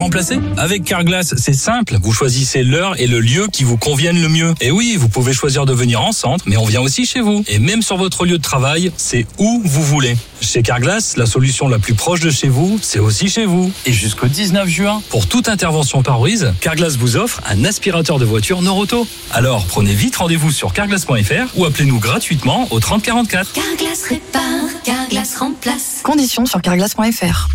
remplacer? Avec Carglass, c'est simple. Vous choisissez l'heure et le lieu qui vous conviennent le mieux. Et oui, vous pouvez choisir de venir en centre, mais on vient aussi chez vous. Et même sur votre lieu de travail, c'est où vous voulez. Chez Carglass, la solution la plus proche de chez vous, c'est aussi chez vous. Et jusqu'au 19 juin, pour toute intervention pare-brise, Carglass vous offre un aspirateur de voiture Noroto. Alors, prenez vite rendez-vous sur carglass.fr ou appelez-nous gratuitement au 30 44. Carglass répare, Carglass remplace. Conditions sur carglass.fr.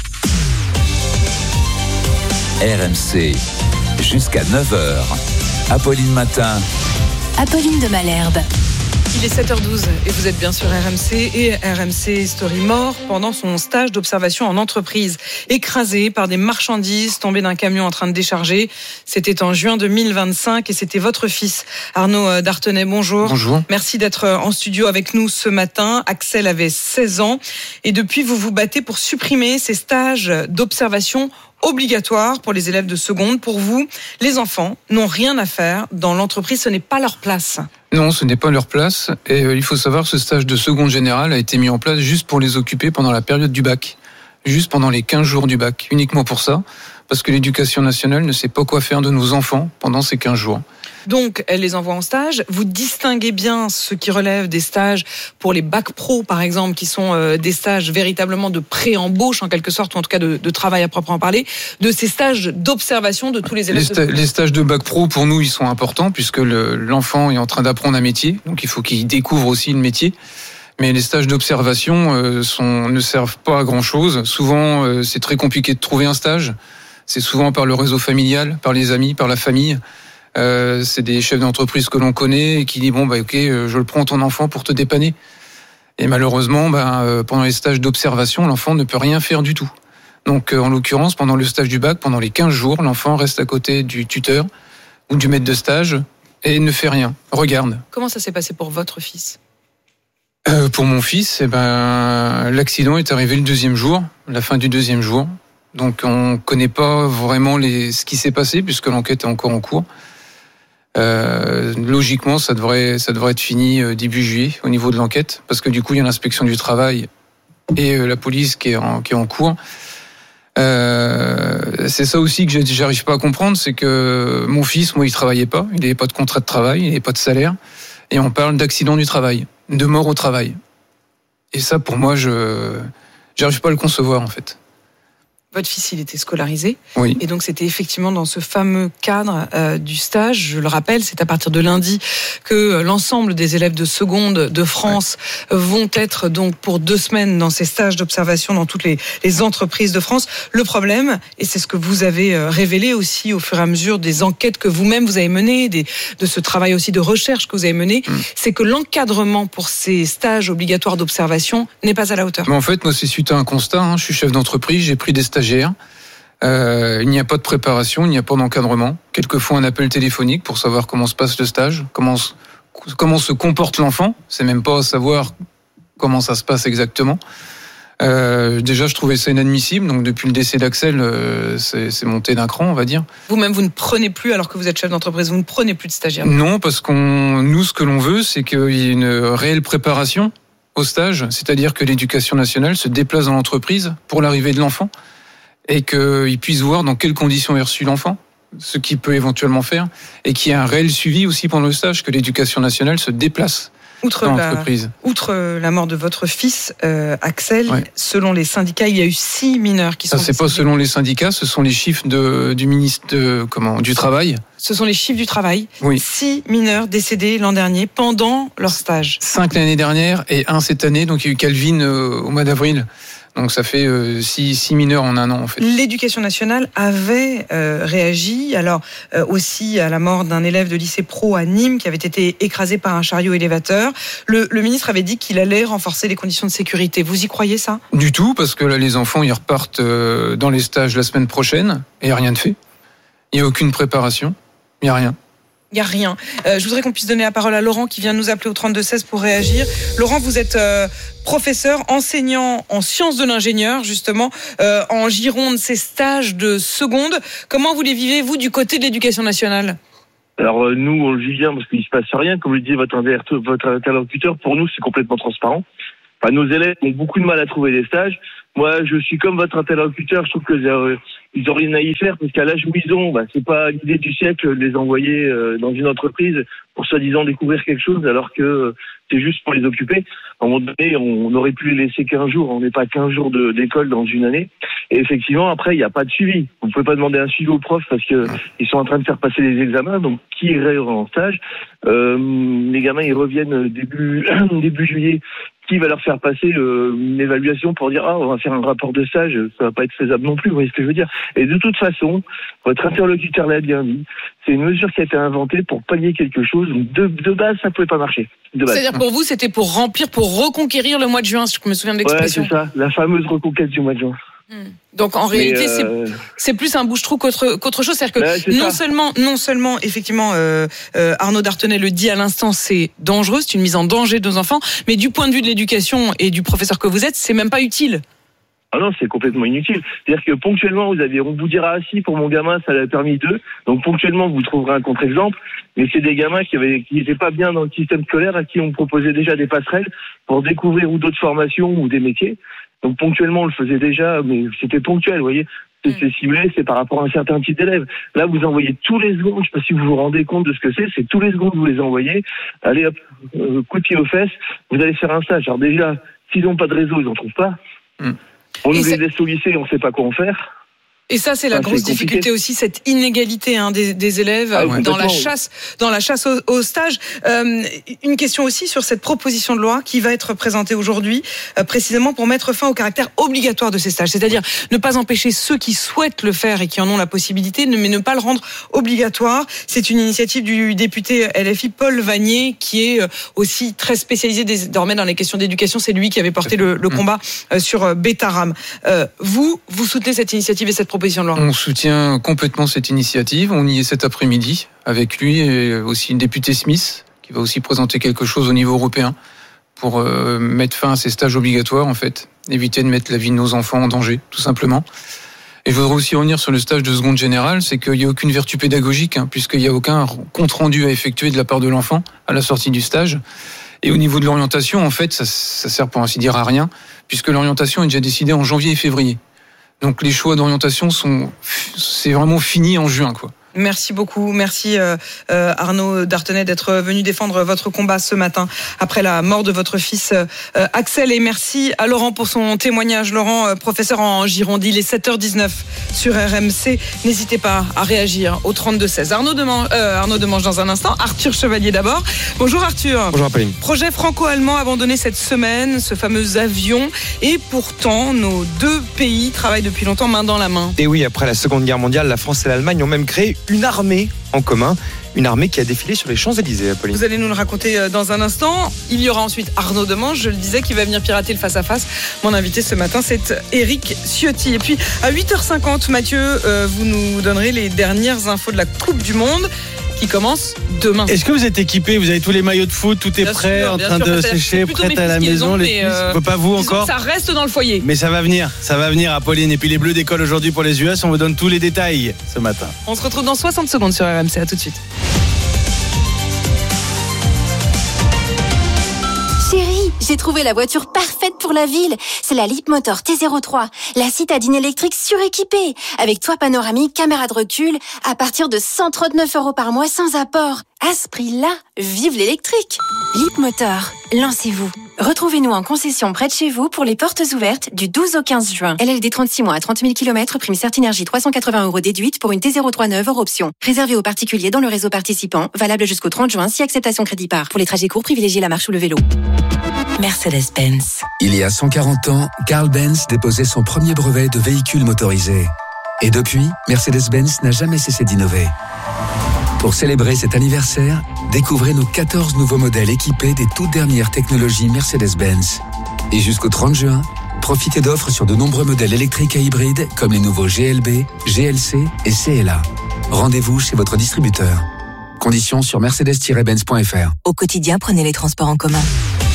RMC, jusqu'à 9h. Apolline Matin. Apolline de Malherbe. Il est 7h12 et vous êtes bien sur RMC et RMC Story mort pendant son stage d'observation en entreprise. Écrasé par des marchandises tombées d'un camion en train de décharger. C'était en juin 2025 et c'était votre fils. Arnaud Dartenay, bonjour. Bonjour. Merci d'être en studio avec nous ce matin. Axel avait 16 ans et depuis vous vous battez pour supprimer ces stages d'observation obligatoires pour les élèves de seconde. Pour vous, les enfants n'ont rien à faire dans l'entreprise, ce n'est pas leur place. Non, ce n'est pas leur place. Et il faut savoir que ce stage de seconde générale a été mis en place juste pour les occuper pendant la période du bac. Juste pendant les 15 jours du bac. Uniquement pour ça. Parce que l'éducation nationale ne sait pas quoi faire de nos enfants pendant ces 15 jours. Donc, elle les envoie en stage. Vous distinguez bien ce qui relève des stages pour les bacs pro, par exemple, qui sont des stages véritablement de pré-embauche, en quelque sorte, ou en tout cas de travail à proprement parler, de ces stages d'observation de tous les élèves. Les stages de bac pro, pour nous, ils sont importants, puisque l'enfant est en train d'apprendre un métier. Donc, il faut qu'il découvre aussi le métier. Mais les stages d'observation ne servent pas à grand-chose. Souvent, c'est très compliqué de trouver un stage. C'est souvent par le réseau familial, par les amis, par la famille. C'est des chefs d'entreprise que l'on connaît et qui disent ok, je le prends ton enfant pour te dépanner. Et malheureusement, pendant les stages d'observation, l'enfant ne peut rien faire du tout. Donc, en l'occurrence, pendant le stage du bac, pendant les 15 jours, l'enfant reste à côté du tuteur ou du maître de stage et ne fait rien, regarde. Comment ça s'est passé pour votre fils ? Pour mon fils, l'accident est arrivé le deuxième jour, la fin du deuxième jour. Donc, on ne connaît pas vraiment ce qui s'est passé puisque l'enquête est encore en cours. Logiquement, ça devrait être fini début juillet au niveau de l'enquête, parce que du coup, il y a l'inspection du travail et la police qui est en cours. C'est ça aussi que j'arrive pas à comprendre, c'est que mon fils, moi, il travaillait pas, il n'avait pas de contrat de travail, il n'avait pas de salaire, et on parle d'accident du travail, de mort au travail. Et ça, pour moi, j'arrive pas à le concevoir, en fait. Votre fils, il était scolarisé. Oui. Et donc, c'était effectivement dans ce fameux cadre du stage. Je le rappelle, c'est à partir de lundi que l'ensemble des élèves de seconde de France vont être donc pour 2 semaines dans ces stages d'observation dans toutes les entreprises de France. Le problème, et c'est ce que vous avez révélé aussi au fur et à mesure des enquêtes que vous-même vous avez menées, de ce travail aussi de recherche que vous avez mené, c'est que l'encadrement pour ces stages obligatoires d'observation n'est pas à la hauteur. Mais en fait, moi, c'est suite à un constat. Je suis chef d'entreprise, j'ai pris des stagiaires. Il n'y a pas de préparation, il n'y a pas d'encadrement. Quelquefois un appel téléphonique pour savoir comment se passe le stage, comment se comporte l'enfant. C'est même pas savoir comment ça se passe exactement. Déjà, je trouvais ça inadmissible. Donc depuis le décès d'Axel, c'est monté d'un cran, on va dire. Vous-même, vous ne prenez plus, alors que vous êtes chef d'entreprise, vous ne prenez plus de stagiaires. Non, parce nous, ce que l'on veut, c'est qu'il y ait une réelle préparation au stage. C'est-à-dire que l'éducation nationale se déplace dans l'entreprise pour l'arrivée de l'enfant. Et qu'il puisse voir dans quelles conditions est reçu l'enfant, ce qu'il peut éventuellement faire, et qu'il y ait un réel suivi aussi pendant le stage, que l'éducation nationale se déplace dans l'entreprise. Outre la mort de votre fils, Axel, selon les syndicats, il y a eu 6 mineurs qui sont décédés. C'est pas selon les syndicats, ce sont les chiffres du ministre du Travail. Ce sont les chiffres du travail. Oui. 6 mineurs décédés l'an dernier pendant leur stage. 5 l'année dernière et 1 cette année, donc il y a eu Calvin au mois d'avril. Donc ça fait 6 mineurs en un an en fait. L'éducation nationale avait réagi, alors aussi à la mort d'un élève de lycée pro à Nîmes qui avait été écrasé par un chariot élévateur. Le ministre avait dit qu'il allait renforcer les conditions de sécurité. Vous y croyez ça ? Du tout, parce que là les enfants ils repartent dans les stages la semaine prochaine et il n'y a rien de fait. Il n'y a aucune préparation, il n'y a rien. Il n'y a rien. Je voudrais qu'on puisse donner la parole à Laurent qui vient de nous appeler au 3216 pour réagir. Laurent, vous êtes professeur, enseignant en sciences de l'ingénieur, justement, en Gironde, ces stages de seconde. Comment vous les vivez, vous, du côté de l'éducation nationale ? Alors nous, on le vit bien parce qu'il ne se passe rien. Comme le dit votre interlocuteur, pour nous, c'est complètement transparent. Enfin, nos élèves ont beaucoup de mal à trouver des stages. Moi, je suis comme votre interlocuteur. Je trouve que ils ont rien à y faire parce qu'à l'âge où ils ont, c'est pas l'idée du siècle de les envoyer dans une entreprise pour soi-disant découvrir quelque chose, alors que c'est juste pour les occuper. À un moment donné, on aurait pu les laisser 15 jours. On n'est pas 15 jours d'école dans une année. Et effectivement, après, il n'y a pas de suivi. Vous pouvez pas demander un suivi aux profs parce que ils sont en train de faire passer les examens. Donc, qui irait en stage? Les gamins, ils reviennent début juillet. Qui va leur faire passer une évaluation pour dire on va faire un rapport de stage, ça va pas être faisable non plus, vous voyez ce que je veux dire. Et de toute façon, votre interlocuteur l'a bien dit, c'est une mesure qui a été inventée pour pallier quelque chose. De base, ça pouvait pas marcher. C'est-à-dire pour vous, c'était pour reconquérir le mois de juin, si je me souviens de l'expression. Ouais, c'est ça, la fameuse reconquête du mois de juin. Donc en réalité, c'est plus un bouche-trou qu'autre chose. C'est-à-dire que non seulement effectivement, Arnaud Dartenay le dit à l'instant, c'est dangereux, c'est une mise en danger de nos enfants, mais du point de vue de l'éducation et du professeur que vous êtes, c'est même pas utile. Ah non, c'est complètement inutile. C'est-à-dire que ponctuellement, on vous dira pour mon gamin, ça l'a permis d'eux. Donc ponctuellement, vous trouverez un contre-exemple. Mais c'est des gamins qui n'étaient pas bien dans le système scolaire, à qui on proposait déjà des passerelles pour découvrir ou d'autres formations ou des métiers. Donc ponctuellement, on le faisait déjà, mais c'était ponctuel, vous voyez. C'est ciblé, c'est par rapport à un certain type d'élèves. Là, vous envoyez tous les secondes, je ne sais pas si vous vous rendez compte de ce que c'est tous les secondes vous les envoyez. Allez hop, coup de pied aux fesses, vous allez faire un stage. Alors déjà, s'ils n'ont pas de réseau, ils n'en trouvent pas. On nous les laisse au lycée, on ne sait pas quoi en faire. Et ça, c'est la grosse difficulté aussi, cette inégalité des élèves dans la chasse au stage. Une question aussi sur cette proposition de loi qui va être présentée aujourd'hui, précisément pour mettre fin au caractère obligatoire de ces stages. C'est-à-dire ne pas empêcher ceux qui souhaitent le faire et qui en ont la possibilité, mais ne pas le rendre obligatoire. C'est une initiative du député LFI Paul Vannier, qui est aussi très spécialisé désormais dans les questions d'éducation. C'est lui qui avait porté le combat sur Betaram. Vous soutenez cette initiative et cette proposition de loi? On soutient complètement cette initiative. On y est cet après-midi avec lui et aussi une députée Smith qui va aussi présenter quelque chose au niveau européen pour mettre fin à ces stages obligatoires, en fait, éviter de mettre la vie de nos enfants en danger, tout simplement. Et je voudrais aussi revenir sur le stage de seconde générale, c'est qu'il n'y a aucune vertu pédagogique, puisqu'il n'y a aucun compte-rendu à effectuer de la part de l'enfant à la sortie du stage. Et au niveau de l'orientation, en fait, ça sert pour ainsi dire à rien, puisque l'orientation est déjà décidée en janvier et février. Donc les choix d'orientation c'est vraiment fini en juin, quoi. Merci beaucoup. Merci Arnaud Dartenay d'être venu défendre votre combat ce matin après la mort de votre fils Axel. Et merci à Laurent pour son témoignage. Laurent, professeur en Gironde, il est 7h19 sur RMC. N'hésitez pas à réagir au 32-16. Arnaud Demange dans un instant. Arthur Chevalier d'abord. Bonjour Arthur. Bonjour Apolline. Projet franco-allemand abandonné cette semaine, ce fameux avion. Et pourtant, nos deux pays travaillent depuis longtemps main dans la main. Et oui, après la Seconde Guerre mondiale, la France et l'Allemagne ont même créé une armée en commun, une armée qui a défilé sur les Champs-Élysées, Apolline. Vous allez nous le raconter dans un instant. Il y aura ensuite Arnaud Demange, je le disais, qui va venir pirater le face-à-face. Mon invité ce matin, c'est Éric Ciotti. Et puis, à 8h50, Mathieu, vous nous donnerez les dernières infos de la Coupe du Monde qui commence demain. Est-ce que vous êtes équipés? Vous avez tous les maillots de foot, tout est bien prêt, sûr, en train de sécher, prêt à la maison, les Suisses, pas vous encore. Ça reste dans le foyer. Mais ça va venir, Apolline. Et puis les Bleus décollent aujourd'hui pour les US, on vous donne tous les détails ce matin. On se retrouve dans 60 secondes sur RMC, à tout de suite. Chérie, j'ai trouvé la voiture parfaite pour la ville. C'est la Leapmotor T03, la citadine électrique suréquipée, avec toit panoramique, caméra de recul, à partir de 139 € par mois sans apport. À ce prix-là, vive l'électrique. Leapmotor, lancez-vous. Retrouvez-nous en concession près de chez vous pour les portes ouvertes du 12 au 15 juin. LLD 36 mois à 30 000 km, prime Certinergie 380 € déduite pour une T03 neuve hors option. Réservé aux particuliers dans le réseau participant, valable jusqu'au 30 juin si acceptation crédit par. Pour les trajets courts, privilégiez la marche ou le vélo. Mercedes-Benz. Il y a 140 ans, Carl Benz déposait son premier brevet de véhicule motorisé. Et depuis, Mercedes-Benz n'a jamais cessé d'innover. Pour célébrer cet anniversaire, découvrez nos 14 nouveaux modèles équipés des toutes dernières technologies Mercedes-Benz. Et jusqu'au 30 juin, profitez d'offres sur de nombreux modèles électriques et hybrides comme les nouveaux GLB, GLC et CLA. Rendez-vous chez votre distributeur. Conditions sur mercedes-benz.fr. Au quotidien, prenez les transports en commun.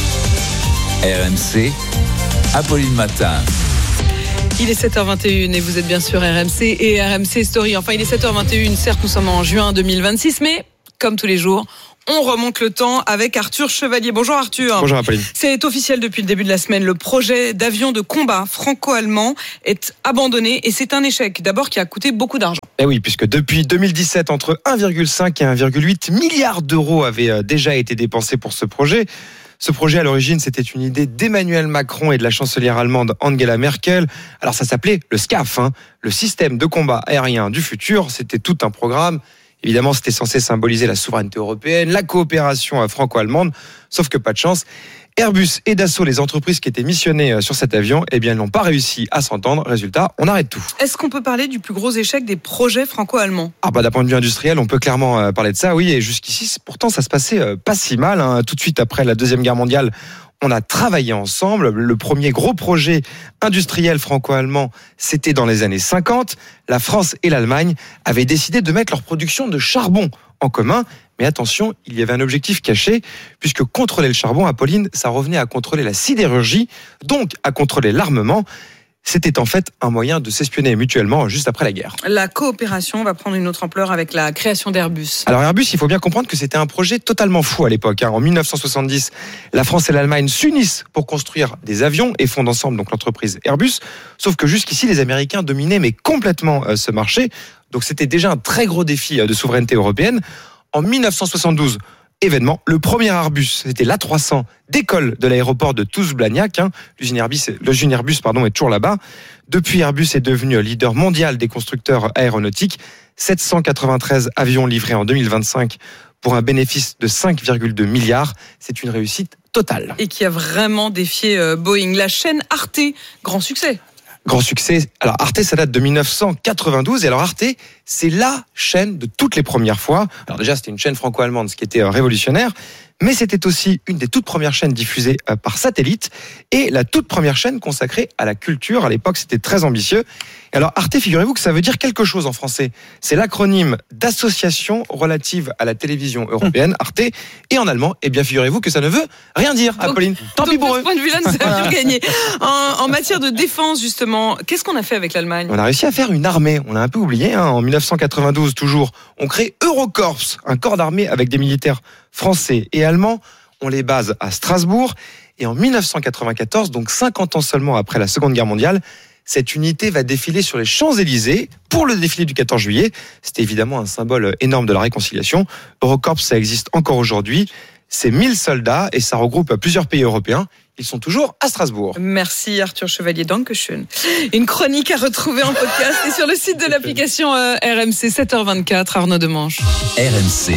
RMC, Apolline Matin. Il est 7h21 et vous êtes bien sûr RMC et RMC Story. Enfin, il est 7h21, certes nous sommes en juin 2026, mais comme tous les jours, On remonte le temps avec Arthur Chevalier. Bonjour Arthur. Bonjour Apolline. C'est officiel depuis le début de la semaine. Le projet d'avion de combat franco-allemand est abandonné et c'est un échec. D'abord qui a coûté beaucoup d'argent. Eh oui, puisque depuis 2017, entre 1,5 et 1,8 milliards d'euros avaient déjà été dépensés pour ce projet. Ce projet, à l'origine, c'était une idée d'Emmanuel Macron et de la chancelière allemande Angela Merkel. Alors ça s'appelait le SCAF, le système de combat aérien du futur. C'était tout un programme. Évidemment, c'était censé symboliser la souveraineté européenne, la coopération franco-allemande, sauf que pas de chance. Airbus et Dassault, les entreprises qui étaient missionnées sur cet avion, eh bien, n'ont pas réussi à s'entendre. Résultat, on arrête tout. Est-ce qu'on peut parler du plus gros échec des projets franco-allemands ? D'un point de vue industriel, on peut clairement parler de ça, oui. Et jusqu'ici, pourtant, ça se passait pas si mal. Tout de suite après la Deuxième Guerre mondiale, on a travaillé ensemble. Le premier gros projet industriel franco-allemand, c'était dans les années 50. La France et l'Allemagne avaient décidé de mettre leur production de charbon en commun. Mais attention, il y avait un objectif caché, puisque contrôler le charbon, Apolline, ça revenait à contrôler la sidérurgie, donc à contrôler l'armement. C'était en fait un moyen de s'espionner mutuellement juste après la guerre. La coopération va prendre une autre ampleur avec la création d'Airbus. Alors Airbus, il faut bien comprendre que c'était un projet totalement fou à l'époque. En 1970, la France et l'Allemagne s'unissent pour construire des avions et fondent ensemble donc l'entreprise Airbus. Sauf que jusqu'ici, les Américains dominaient mais complètement ce marché. Donc c'était déjà un très gros défi de souveraineté européenne. En 1972, événement, le premier Airbus, c'était l'A300, décolle de l'aéroport de Toulouse-Blagnac. Le Airbus est toujours là-bas. Depuis, Airbus est devenu leader mondial des constructeurs aéronautiques. 793 avions livrés en 2025 pour un bénéfice de 5,2 milliards. C'est une réussite totale. Et qui a vraiment défié Boeing. La chaîne Arte, grand succès. Grand succès. Alors Arte, ça date de 1992. Et alors Arte, c'est la chaîne de toutes les premières fois. Alors déjà, c'était une chaîne franco-allemande, ce qui était révolutionnaire. Mais c'était aussi une des toutes premières chaînes diffusées par satellite et la toute première chaîne consacrée à la culture. À l'époque, c'était très ambitieux. Et alors Arte, figurez-vous que ça veut dire quelque chose en français. C'est l'acronyme d'Association relative à la télévision européenne, Arte. Et en allemand, eh bien, figurez-vous que ça ne veut rien dire, Apolline. Tant pis pour eux. De ce point de vue-là, nous avions gagné. En matière de défense, justement, qu'est-ce qu'on a fait avec l'Allemagne ? On a réussi à faire une armée. On l'a un peu oublié. En 1992, toujours, on crée Eurocorps, un corps d'armée avec des militaires français et allemands. On les base à Strasbourg. Et en 1994, donc 50 ans seulement après la Seconde Guerre mondiale, cette unité va défiler sur les Champs-Élysées pour le défilé du 14 juillet. C'était évidemment un symbole énorme de la réconciliation. Eurocorps, ça existe encore aujourd'hui. C'est 1000 soldats et ça regroupe plusieurs pays européens. Ils sont toujours à Strasbourg. Merci Arthur Chevalier, dankeschön. Une chronique à retrouver en podcast et sur le site de l'application RMC, 7h24, Arnaud Demanche. RMC.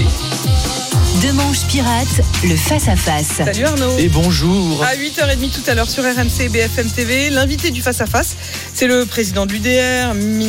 Demanche Pirate, le face-à-face. Salut Arnaud. Et bonjour. À 8h30 tout à l'heure sur RMC et BFM TV, l'invité du face-à-face, c'est le président de l'UDR,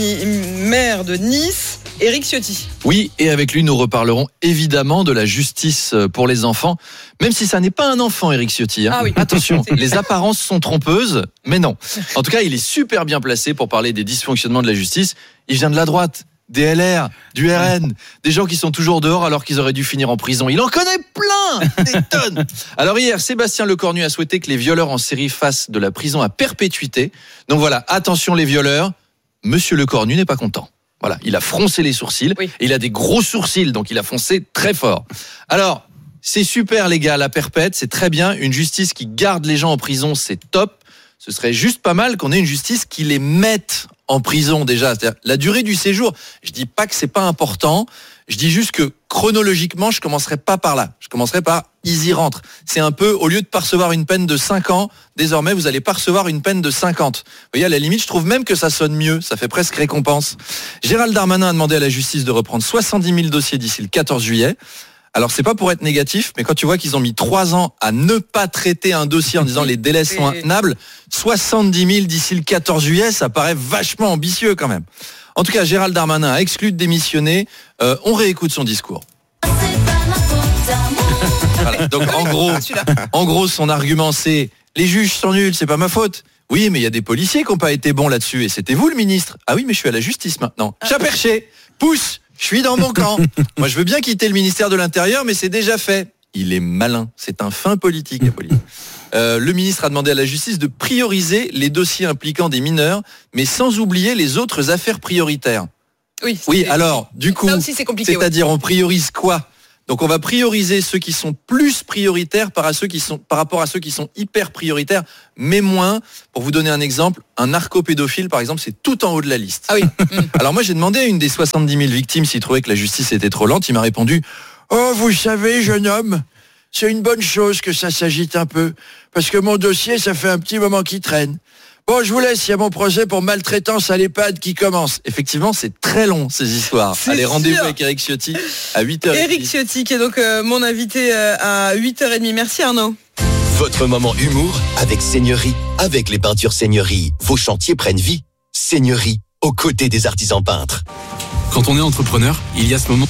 maire de Nice, Éric Ciotti. Oui, et avec lui, nous reparlerons évidemment de la justice pour les enfants, même si ça n'est pas un enfant, Éric Ciotti. Ah oui. Attention, les apparences sont trompeuses, mais non. En tout cas, il est super bien placé pour parler des dysfonctionnements de la justice. Il vient de la droite. Des LR, du RN, des gens qui sont toujours dehors alors qu'ils auraient dû finir en prison. Il en connaît plein, des tonnes. Alors hier, Sébastien Lecornu a souhaité que les violeurs en série fassent de la prison à perpétuité. Donc voilà, attention les violeurs, Monsieur Lecornu n'est pas content. Voilà, il a froncé les sourcils, oui. Et il a des gros sourcils, donc il a foncé très fort. Alors, c'est super les gars, la perpète, c'est très bien. Une justice qui garde les gens en prison, c'est top. Ce serait juste pas mal qu'on ait une justice qui les mette en prison déjà. C'est-à-dire la durée du séjour. Je dis pas que c'est pas important. Je dis juste que chronologiquement, je commencerai pas par là. Je commencerai par ils y rentrent. C'est un peu, au lieu de pas recevoir une peine de 5 ans, désormais, vous allez pas recevoir une peine de 50. Vous voyez, à la limite, je trouve même que ça sonne mieux. Ça fait presque récompense. Gérald Darmanin a demandé à la justice de reprendre 70 000 dossiers d'ici le 14 juillet. Alors, c'est pas pour être négatif, mais quand tu vois qu'ils ont mis 3 ans à ne pas traiter un dossier en disant les délais sont intenables, 70 000 d'ici le 14 juillet, ça paraît vachement ambitieux quand même. En tout cas, Gérald Darmanin a exclu de démissionner. On réécoute son discours. Voilà. Donc, en gros, son argument, c'est les juges sont nuls, c'est pas ma faute. Oui, mais il y a des policiers qui n'ont pas été bons là-dessus. Et c'était vous le ministre. Ah oui, mais je suis à la justice maintenant. Chat perché, pousse. Je suis dans mon camp. Moi, je veux bien quitter le ministère de l'Intérieur, mais c'est déjà fait. Il est malin. C'est un fin politique, Apolline. Le ministre a demandé à la justice de prioriser les dossiers impliquant des mineurs, mais sans oublier les autres affaires prioritaires. Oui, alors, du coup, aussi, c'est compliqué, c'est-à-dire on priorise quoi ? Donc on va prioriser ceux qui sont plus prioritaires par rapport à ceux qui sont hyper prioritaires, mais moins. Pour vous donner un exemple, un narcopédophile, par exemple, c'est tout en haut de la liste. Ah oui. Alors moi, j'ai demandé à une des 70 000 victimes s'il trouvait que la justice était trop lente. Il m'a répondu « Oh, vous savez, jeune homme, c'est une bonne chose que ça s'agite un peu, parce que mon dossier, ça fait un petit moment qu'il traîne. Bon, je vous laisse, il y a mon procès pour maltraitance à l'EHPAD qui commence. » Effectivement, c'est très long, ces histoires. C'est Allez, rendez-vous sûr. avec Éric Ciotti à 8h30. Éric Ciotti, qui est donc mon invité à 8h30. Merci Arnaud. Votre moment humour avec Seigneurie. Avec les peintures Seigneurie, vos chantiers prennent vie. Seigneurie, aux côtés des artisans peintres. Quand on est entrepreneur, il y a ce moment...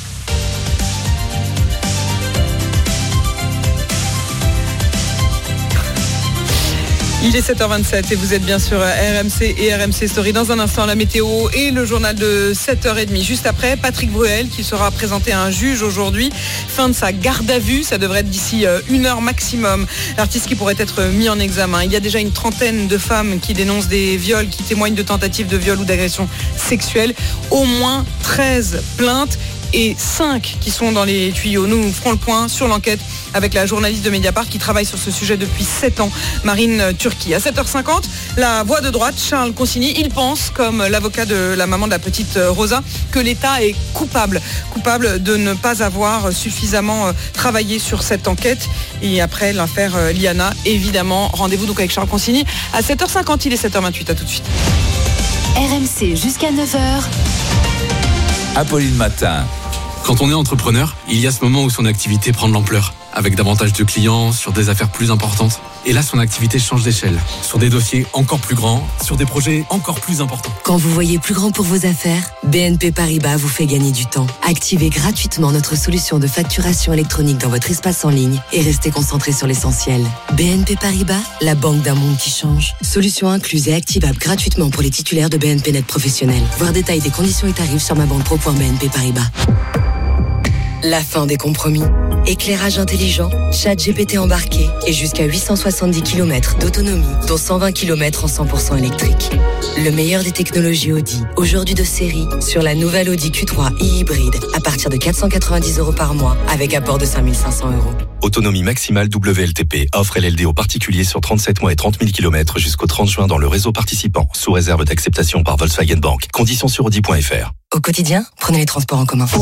Il est 7h27 et vous êtes bien sur RMC et RMC Story. Dans un instant, la météo et le journal de 7h30. Juste après, Patrick Bruel qui sera présenté à un juge aujourd'hui. Fin de sa garde à vue, ça devrait être d'ici 1 heure maximum. L'artiste qui pourrait être mis en examen. Il y a déjà une trentaine de femmes qui dénoncent des viols, qui témoignent de tentatives de viol ou d'agression sexuelle. Au moins 13 plaintes et 5 qui sont dans les tuyaux. Nous ferons le point sur l'enquête avec la journaliste de Mediapart qui travaille sur ce sujet depuis 7 ans, Marine Turki. À 7h50, la voix de droite, Charles Consigny, il pense, comme l'avocat de la maman de la petite Rosa, que l'État est coupable de ne pas avoir suffisamment travaillé sur cette enquête. Et après l'affaire Liana, évidemment, rendez-vous donc avec Charles Consigny à 7h50, il est 7h28, à tout de suite. RMC jusqu'à 9h. Apolline Matin. Quand on est entrepreneur, il y a ce moment où son activité prend de l'ampleur, avec davantage de clients, sur des affaires plus importantes. Et là, son activité change d'échelle, sur des dossiers encore plus grands, sur des projets encore plus importants. Quand vous voyez plus grand pour vos affaires, BNP Paribas vous fait gagner du temps. Activez gratuitement notre solution de facturation électronique dans votre espace en ligne et restez concentré sur l'essentiel. BNP Paribas, la banque d'un monde qui change. Solution incluse et activable gratuitement pour les titulaires de BNP Net Professionnel. Voir détail des conditions et tarifs sur mabanque.pro.bnp Paribas. La fin des compromis. Éclairage intelligent, ChatGPT embarqué et jusqu'à 870 km d'autonomie, dont 120 km en 100% électrique. Le meilleur des technologies Audi, aujourd'hui de série, sur la nouvelle Audi Q3 e-hybride à partir de 490 € par mois avec apport de 5 500 €. Autonomie maximale WLTP. Offre LLD aux particuliers sur 37 mois et 30 000 km jusqu'au 30 juin dans le réseau participant, sous réserve d'acceptation par Volkswagen Bank. Conditions sur Audi.fr. Au quotidien, prenez les transports en commun.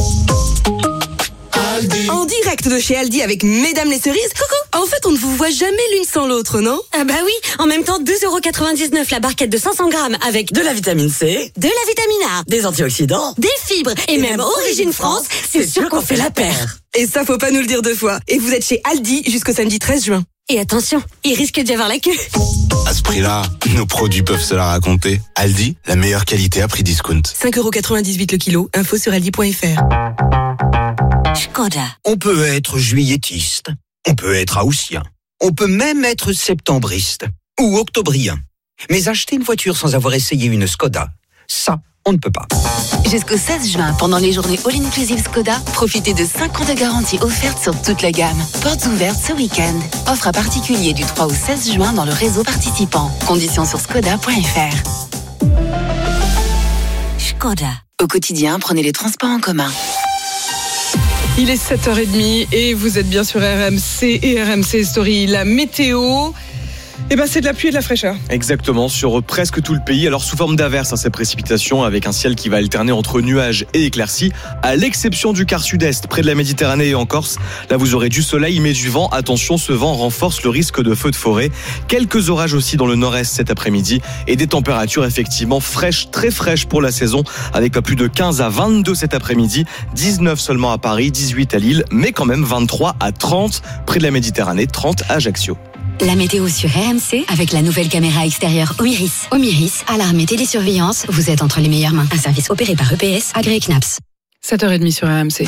En direct de chez Aldi avec Mesdames les cerises. Coucou. En fait, on ne vous voit jamais l'une sans l'autre, non? Ah bah oui. En même temps, 2,99 € la barquette de 500 grammes avec de la vitamine C, de la vitamine A, des antioxydants, des fibres et même Origine France. C'est sûr qu'on fait la paire. Et ça, faut pas nous le dire 2 fois. Et vous êtes chez Aldi jusqu'au samedi 13 juin. Et attention, il risque d'y avoir la queue. À ce prix-là, nos produits peuvent se la raconter. Aldi, la meilleure qualité à prix discount. 5,98 € le kilo. Info sur aldi.fr. Skoda. On peut être juillettiste, on peut être haussien, on peut même être septembriste ou octobrien. Mais acheter une voiture sans avoir essayé une Skoda, ça, on ne peut pas. Jusqu'au 16 juin, pendant les journées All-Inclusive Skoda, profitez de 5 ans de garantie offerte sur toute la gamme. Portes ouvertes ce week-end. Offre à particulier du 3 au 16 juin dans le réseau participant. Conditions sur skoda.fr. Skoda. Au quotidien, prenez les transports en commun. Il est 7h30 et vous êtes bien sur RMC et RMC Story. La météo, c'est de la pluie et de la fraîcheur. Exactement, sur presque tout le pays. Alors sous forme d'averses, ces précipitations avec un ciel qui va alterner entre nuages et éclaircies, à l'exception du quart sud-est, près de la Méditerranée et en Corse. Là, vous aurez du soleil mais du vent. Attention, ce vent renforce le risque de feux de forêt. Quelques orages aussi dans le nord-est cet après-midi et des températures effectivement fraîches, très fraîches pour la saison, avec pas plus de 15 à 22 cet après-midi, 19 seulement à Paris, 18 à Lille, mais quand même 23 à 30 près de la Méditerranée, 30 à Ajaccio. La météo sur RMC avec la nouvelle caméra extérieure Omiris. Omiris, alarme et télésurveillance, vous êtes entre les meilleures mains. Un service opéré par EPS, agréé CNAPS. 7h30 sur RMC.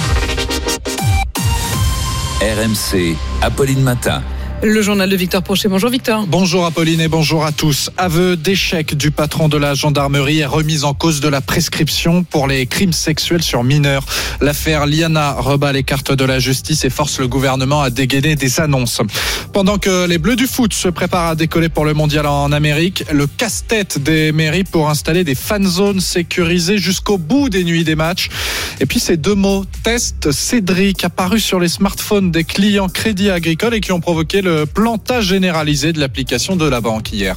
RMC, Apolline Matin. Le journal de Victor Prochet. Bonjour Victor. Bonjour Apolline et bonjour à tous. Aveu d'échec du patron de la gendarmerie et remise en cause de la prescription pour les crimes sexuels sur mineurs. L'affaire Liana rebat les cartes de la justice et force le gouvernement à dégainer des annonces. Pendant que les Bleus du foot se préparent à décoller pour le mondial en Amérique, le casse-tête des mairies pour installer des fan zones sécurisées jusqu'au bout des nuits des matchs. Et puis ces 2 mots, test Cédric, apparus sur les smartphones des clients Crédit Agricole et qui ont provoqué le plantage généralisé de l'application de la banque hier.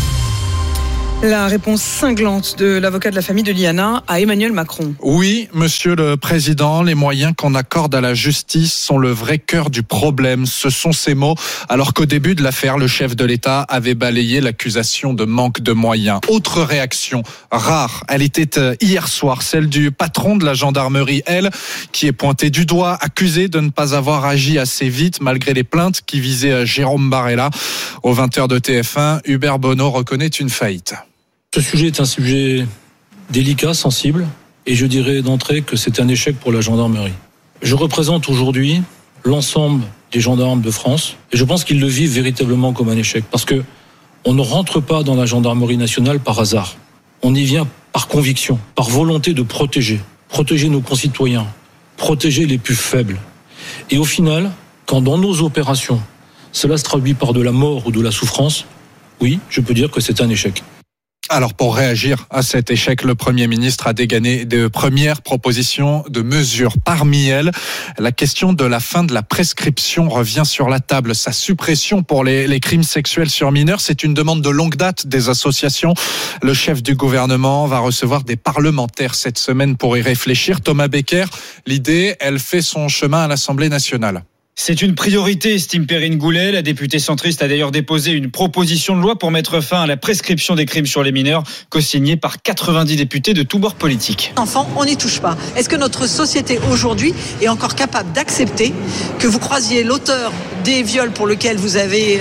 La réponse cinglante de l'avocat de la famille de Liana à Emmanuel Macron. Oui, monsieur le président, les moyens qu'on accorde à la justice sont le vrai cœur du problème. Ce sont ces mots, alors qu'au début de l'affaire, le chef de l'État avait balayé l'accusation de manque de moyens. Autre réaction rare, elle était hier soir, celle du patron de la gendarmerie, elle, qui est pointé du doigt, accusé de ne pas avoir agi assez vite malgré les plaintes qui visaient Jérôme Barella. Au 20h de TF1, Hubert Bonneau reconnaît une faillite. Ce sujet est un sujet délicat, sensible, et je dirais d'entrée que c'est un échec pour la gendarmerie. Je représente aujourd'hui l'ensemble des gendarmes de France, et je pense qu'ils le vivent véritablement comme un échec, parce que on ne rentre pas dans la gendarmerie nationale par hasard. On y vient par conviction, par volonté de protéger nos concitoyens, protéger les plus faibles. Et au final, quand dans nos opérations, cela se traduit par de la mort ou de la souffrance, oui, je peux dire que c'est un échec. Alors pour réagir à cet échec, le Premier ministre a dégainé de premières propositions de mesures. Parmi elles, la question de la fin de la prescription revient sur la table. Sa suppression pour les crimes sexuels sur mineurs, c'est une demande de longue date des associations. Le chef du gouvernement va recevoir des parlementaires cette semaine pour y réfléchir. Thomas Becker, l'idée, elle fait son chemin à l'Assemblée nationale. C'est une priorité, estime Perrine Goulet. La députée centriste a d'ailleurs déposé une proposition de loi pour mettre fin à la prescription des crimes sur les mineurs, co-signée par 90 députés de tous bords politiques. Enfants, on n'y touche pas. Est-ce que notre société aujourd'hui est encore capable d'accepter que vous croisiez l'auteur des viols pour lesquels vous avez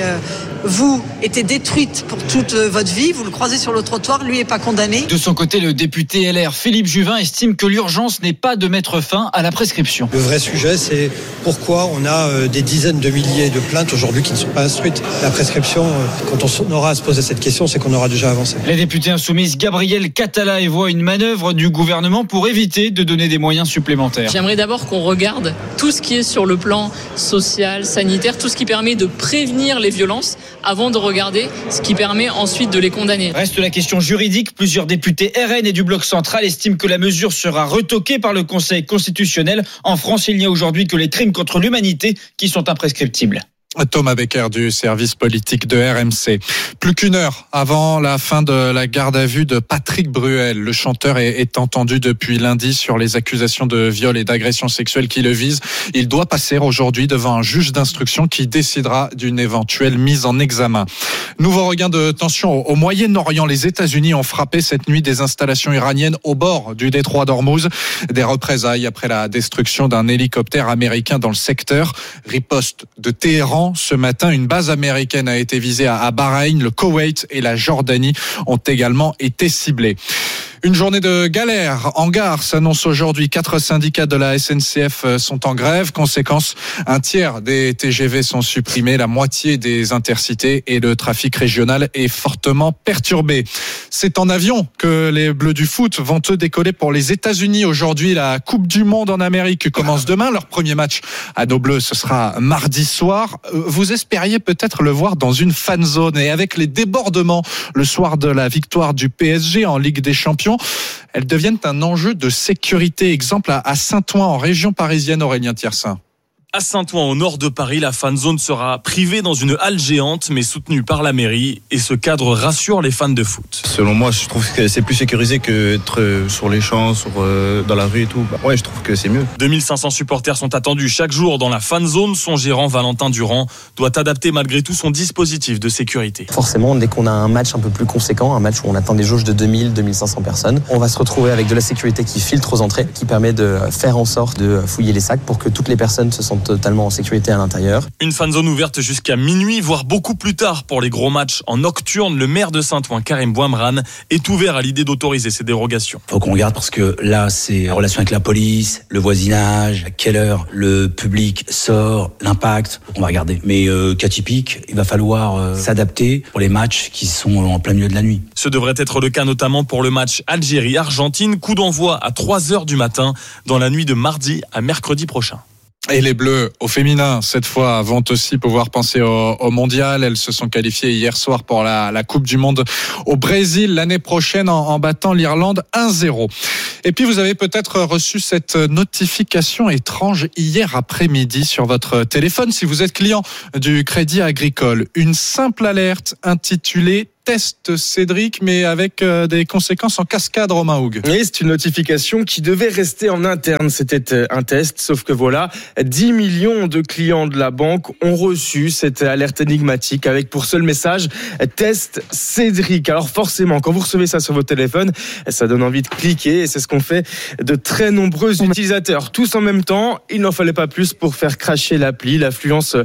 été détruite pour toute votre vie, vous le croisez sur le trottoir, lui n'est pas condamné. De son côté, le député LR Philippe Juvin estime que l'urgence n'est pas de mettre fin à la prescription. Le vrai sujet, c'est pourquoi on a des dizaines de milliers de plaintes aujourd'hui qui ne sont pas instruites. La prescription, quand on aura à se poser cette question, c'est qu'on aura déjà avancé. La députée insoumise Gabrielle Catala évoque une manœuvre du gouvernement pour éviter de donner des moyens supplémentaires. J'aimerais d'abord qu'on regarde tout ce qui est sur le plan social, sanitaire, tout ce qui permet de prévenir les violences avant de regarder ce qui permet ensuite de les condamner. Reste la question juridique. Plusieurs députés RN et du Bloc central estiment que la mesure sera retoquée par le Conseil constitutionnel. En France, il n'y a aujourd'hui que les crimes contre l'humanité qui sont imprescriptibles. Thomas Becker du service politique de RMC. Plus qu'une heure avant la fin de la garde à vue de Patrick Bruel, le chanteur est entendu depuis lundi sur les accusations de viol et d'agression sexuelle qui le visent. Il doit passer aujourd'hui devant un juge d'instruction qui décidera d'une éventuelle mise en examen. Nouveau regain de tension au Moyen-Orient. Les États-Unis ont frappé cette nuit des installations iraniennes au bord du détroit d'Ormuz. Des représailles après la destruction d'un hélicoptère américain dans le secteur. Riposte de Téhéran. Ce matin, une base américaine a été visée à Bahreïn, le Koweït et la Jordanie ont également été ciblés. Une journée de galère en gare s'annonce aujourd'hui. 4 syndicats de la SNCF sont en grève. Conséquence, un tiers des TGV sont supprimés, la moitié des intercités et le trafic régional est fortement perturbé. C'est en avion que les Bleus du foot vont décoller pour les États-Unis. Aujourd'hui, la Coupe du Monde en Amérique commence demain. Leur premier match à nos Bleus, ce sera mardi soir. Vous espériez peut-être le voir dans une fan zone et avec les débordements le soir de la victoire du PSG en Ligue des Champions, elles deviennent un enjeu de sécurité. Exemple à Saint-Ouen, en région parisienne, Aurélien Thiersin. À Saint-Ouen, au nord de Paris, la fan zone sera privée dans une halle géante, mais soutenue par la mairie. Et ce cadre rassure les fans de foot. Selon moi, je trouve que c'est plus sécurisé qu'être sur les champs, dans la rue et tout. Ouais, je trouve que c'est mieux. 2500 supporters sont attendus chaque jour dans la fan zone. Son gérant, Valentin Durand, doit adapter malgré tout son dispositif de sécurité. Forcément, dès qu'on a un match un peu plus conséquent, un match où on atteint des jauges de 2000, 2500 personnes, on va se retrouver avec de la sécurité qui filtre aux entrées, qui permet de faire en sorte de fouiller les sacs pour que toutes les personnes se sentent totalement en sécurité à l'intérieur. Une fan zone ouverte jusqu'à minuit, voire beaucoup plus tard pour les gros matchs en nocturne. Le maire de Saint-Ouen, Karim Bouamran, est ouvert à l'idée d'autoriser ces dérogations. Faut qu'on regarde parce que là, c'est en relation avec la police, le voisinage, à quelle heure le public sort, l'impact. On va regarder. Mais cas typique, il va falloir s'adapter pour les matchs qui sont en plein milieu de la nuit. Ce devrait être le cas notamment pour le match Algérie-Argentine. Coup d'envoi à 3h du matin dans la nuit de mardi à mercredi prochain. Et les Bleus au féminin, cette fois, vont aussi pouvoir penser au mondial. Elles se sont qualifiées hier soir pour la Coupe du Monde au Brésil l'année prochaine en battant l'Irlande 1-0. Et puis vous avez peut-être reçu cette notification étrange hier après-midi sur votre téléphone si vous êtes client du Crédit Agricole. Une simple alerte intitulée Test Cédric, mais avec des conséquences en cascade, Romain Houg. Oui, c'est une notification qui devait rester en interne. C'était un test, sauf que voilà, 10 millions de clients de la banque ont reçu cette alerte énigmatique avec pour seul message Test Cédric. Alors forcément, quand vous recevez ça sur votre téléphone, ça donne envie de cliquer et c'est ce qu'ont fait de très nombreux utilisateurs. Tous en même temps, il n'en fallait pas plus pour faire crasher l'appli. L'affluence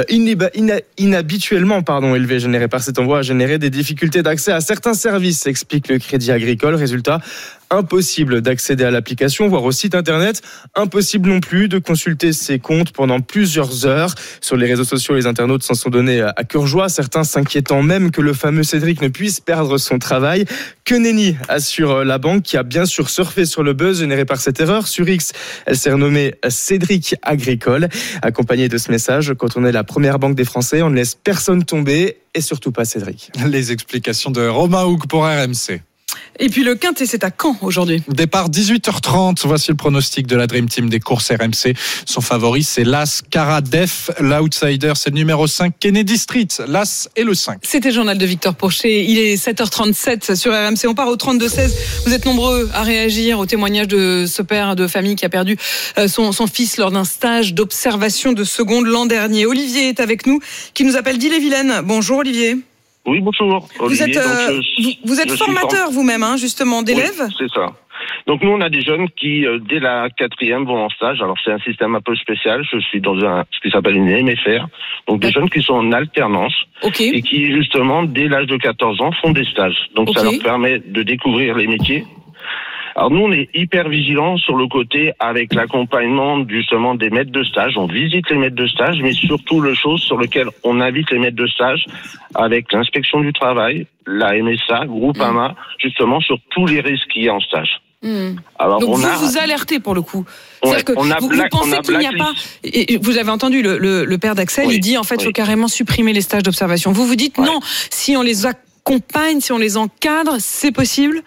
inhabituellement élevée générée par cet envoi a généré des difficultés d'accès à certains services, explique le Crédit Agricole. Résultat, impossible d'accéder à l'application, voire au site internet. Impossible non plus de consulter ses comptes pendant plusieurs heures. Sur les réseaux sociaux, les internautes s'en sont donnés à cœur joie, certains s'inquiétant même que le fameux Cédric ne puisse perdre son travail. Que nenni, assure la banque, qui a bien sûr surfé sur le buzz généré par cette erreur. Sur X, elle s'est renommée Cédric Agricole. Accompagnée de ce message, quand on est la première banque des Français, on ne laisse personne tomber, et surtout pas Cédric. Les explications de Romain Houg pour RMC. Et puis le Quintet, c'est à Caen aujourd'hui. Départ 18h30. Voici le pronostic de la Dream Team des courses RMC. Son favori, c'est l'As Caradef. L'outsider, c'est le numéro 5, Kennedy Street. L'As et le 5. C'était le journal de Victor Pourchet. Il est 7h37 sur RMC. On part au 32-16. Vous êtes nombreux à réagir au témoignage de ce père de famille qui a perdu son fils lors d'un stage d'observation de seconde l'an dernier. Olivier est avec nous, qui nous appelle d'Ille-et-Vilaine. Bonjour Olivier. Oui, bonjour. Olivier. Vous êtes formateur vous-même, justement, d'élèves. Oui, c'est ça. Donc nous, on a des jeunes qui, dès la 4e, vont en stage. Alors c'est un système un peu spécial. Je suis dans ce qui s'appelle une MFR. Donc des jeunes qui sont en alternance et qui, justement, dès l'âge de 14 ans, font des stages. Donc ça leur permet de découvrir les métiers. Alors nous, on est hyper vigilants sur le côté avec l'accompagnement justement des maîtres de stage. On visite les maîtres de stage, mais surtout le chose sur lequel on invite les maîtres de stage avec l'inspection du travail, la MSA, Groupama, justement sur tous les risques qu'il y a en stage. Alors donc vous alertez pour le coup. C'est-à-dire que vous pensez qu'il n'y a pas. Et vous avez entendu le père d'Axel, il dit en fait il faut carrément supprimer les stages d'observation. Vous dites non, si on les accompagne, si on les encadre, c'est possible.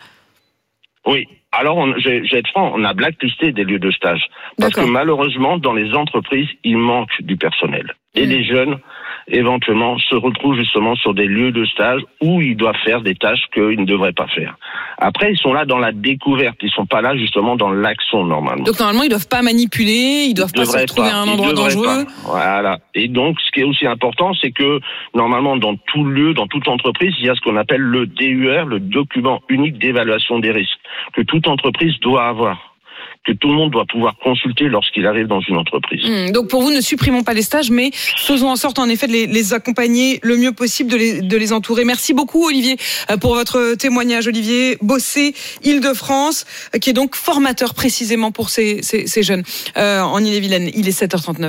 Oui. Alors, je vais être franc, on a blacklisté des lieux de stage. Parce que malheureusement, dans les entreprises, il manque du personnel. Et les jeunes, éventuellement, se retrouvent justement sur des lieux de stage où ils doivent faire des tâches qu'ils ne devraient pas faire. Après, ils sont là dans la découverte. Ils sont pas là justement dans l'action, normalement. Donc, normalement, ils doivent pas manipuler, ils doivent pas se retrouver à un endroit dangereux. Pas. Voilà. Et donc, ce qui est aussi important, c'est que, normalement, dans tout lieu, dans toute entreprise, il y a ce qu'on appelle le DUR, le document unique d'évaluation des risques, que toute entreprise doit avoir, que tout le monde doit pouvoir consulter lorsqu'il arrive dans une entreprise. Donc pour vous, ne supprimons pas les stages, mais faisons en sorte en effet de les accompagner le mieux possible, de les entourer. Merci beaucoup Olivier pour votre témoignage. Olivier Bossé, Île-de-France, qui est donc formateur précisément pour ces jeunes en Ille-et-Vilaine. Il est 7h39.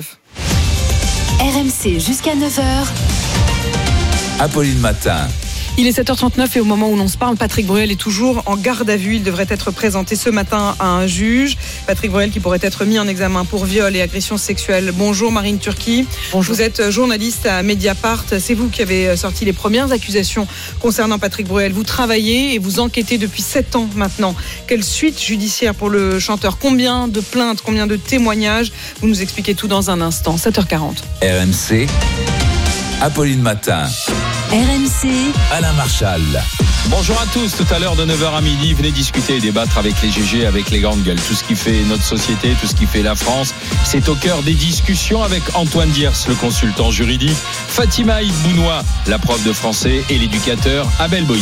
RMC jusqu'à 9h. Apolline Matin. Il est 7h39 et au moment où l'on se parle, Patrick Bruel est toujours en garde à vue. Il devrait être présenté ce matin à un juge. Patrick Bruel qui pourrait être mis en examen pour viol et agression sexuelle. Bonjour Marine Turki. Bonjour. Vous êtes journaliste à Mediapart. C'est vous qui avez sorti les premières accusations concernant Patrick Bruel. Vous travaillez et vous enquêtez depuis 7 ans maintenant. Quelle suite judiciaire pour le chanteur? Combien de plaintes, combien de témoignages? Vous nous expliquez tout dans un instant. 7h40. RMC, Apolline Matin. RMC, Alain Marchal. Bonjour à tous, tout à l'heure de 9h à midi, venez discuter et débattre avec les GG, avec les grandes gueules. Tout ce qui fait notre société, tout ce qui fait la France, c'est au cœur des discussions avec Antoine Diers, le consultant juridique, Fatima Ibounoua, la prof de français, et l'éducateur Abel Boilly.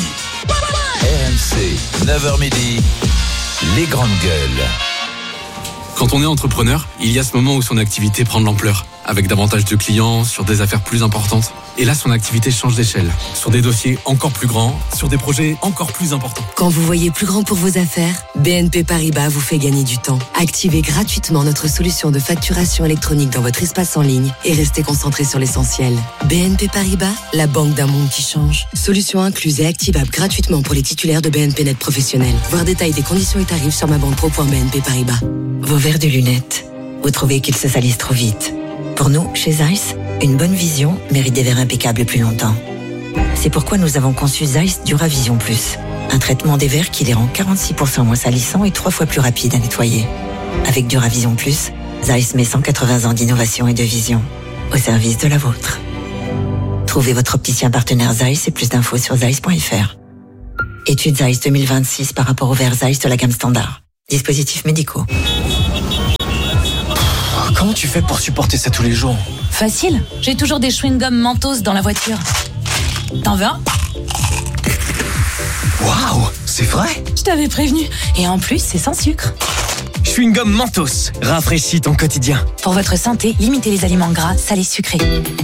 RMC, 9h midi, les grandes gueules. Quand on est entrepreneur, il y a ce moment où son activité prend de l'ampleur, avec davantage de clients, sur des affaires plus importantes. Et là, son activité change d'échelle, sur des dossiers encore plus grands, sur des projets encore plus importants. Quand vous voyez plus grand pour vos affaires, BNP Paribas vous fait gagner du temps. Activez gratuitement notre solution de facturation électronique dans votre espace en ligne et restez concentré sur l'essentiel. BNP Paribas, la banque d'un monde qui change. Solution incluse et activable gratuitement pour les titulaires de BNP Net professionnels. Voir détail des conditions et tarifs sur mabanque.bnp Paribas. Vos verres de lunettes. Vous trouvez qu'ils se salissent trop vite. Pour nous, chez Zeiss, une bonne vision mérite des verres impeccables plus longtemps. C'est pourquoi nous avons conçu Zeiss Duravision Plus, un traitement des verres qui les rend 46% moins salissants et 3 fois plus rapides à nettoyer. Avec Duravision Plus, Zeiss met 180 ans d'innovation et de vision au service de la vôtre. Trouvez votre opticien partenaire Zeiss et plus d'infos sur zeiss.fr. Étude Zeiss 2026 par rapport aux verres Zeiss de la gamme standard. Dispositifs médicaux. Comment tu fais pour supporter ça tous les jours ? Facile, j'ai toujours des chewing-gums Mentos dans la voiture. T'en veux un ? Waouh, c'est vrai ? Je t'avais prévenu. Et en plus, c'est sans sucre. Chewing-gum Mentos, rafraîchis ton quotidien. Pour votre santé, limitez les aliments gras, salés, sucrés.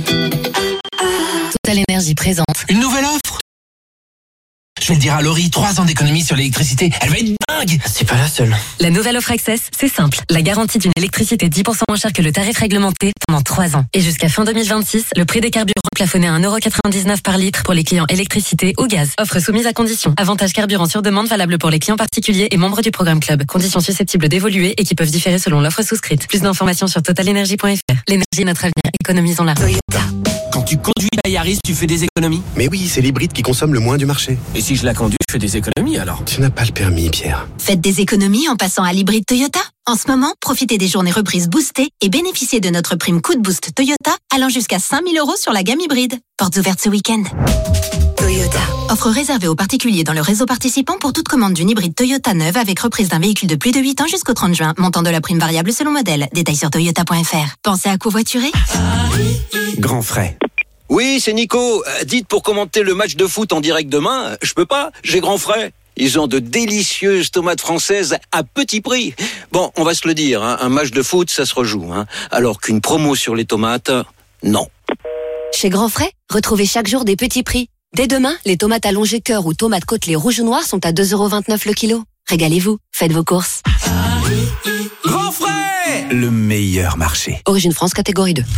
Total Énergie présente. Une nouvelle offre ? Je vais le dire à Laurie, 3 ans d'économie sur l'électricité. Elle va être dingue. C'est pas la seule. La nouvelle offre Access, c'est simple. La garantie d'une électricité 10% moins chère que le tarif réglementé pendant 3 ans. Et jusqu'à fin 2026, le prix des carburants plafonné à 1,99€ par litre pour les clients électricité ou gaz. Offre soumise à conditions. Avantage carburant sur demande valable pour les clients particuliers et membres du programme Club. Conditions susceptibles d'évoluer et qui peuvent différer selon l'offre souscrite. Plus d'informations sur totalenergie.fr. L'énergie est notre avenir. Économisons-la. Quand tu conduis la Yaris, tu fais des économies ? Mais oui, c'est l'hybride qui consomme le moins du marché. Et si je la conduis, je fais des économies alors ? Tu n'as pas le permis, Pierre. Faites des économies en passant à l'hybride Toyota. En ce moment, profitez des journées reprises boostées et bénéficiez de notre prime coup de boost Toyota allant jusqu'à 5 000 € sur la gamme hybride. Portes ouvertes ce week-end. Toyota. Offre réservée aux particuliers dans le réseau participant pour toute commande d'une hybride Toyota neuve avec reprise d'un véhicule de plus de 8 ans jusqu'au 30 juin. Montant de la prime variable selon modèle. Détails sur toyota.fr. Pensez à covoiturer ? Grand frais. Oui, c'est Nico. Dites pour commenter le match de foot en direct demain, je peux pas, j'ai grand frais. Ils ont de délicieuses tomates françaises à petit prix. Bon, on va se le dire, hein, un match de foot, ça se rejoue. Hein, alors qu'une promo sur les tomates, non. Chez Grand Frais, retrouvez chaque jour des petits prix. Dès demain, les tomates allongées cœur ou tomates côtelées rouges ou noires sont à 2,29€ le kilo. Régalez-vous, faites vos courses. Grand Frais ! Le meilleur marché. Origine France, catégorie 2.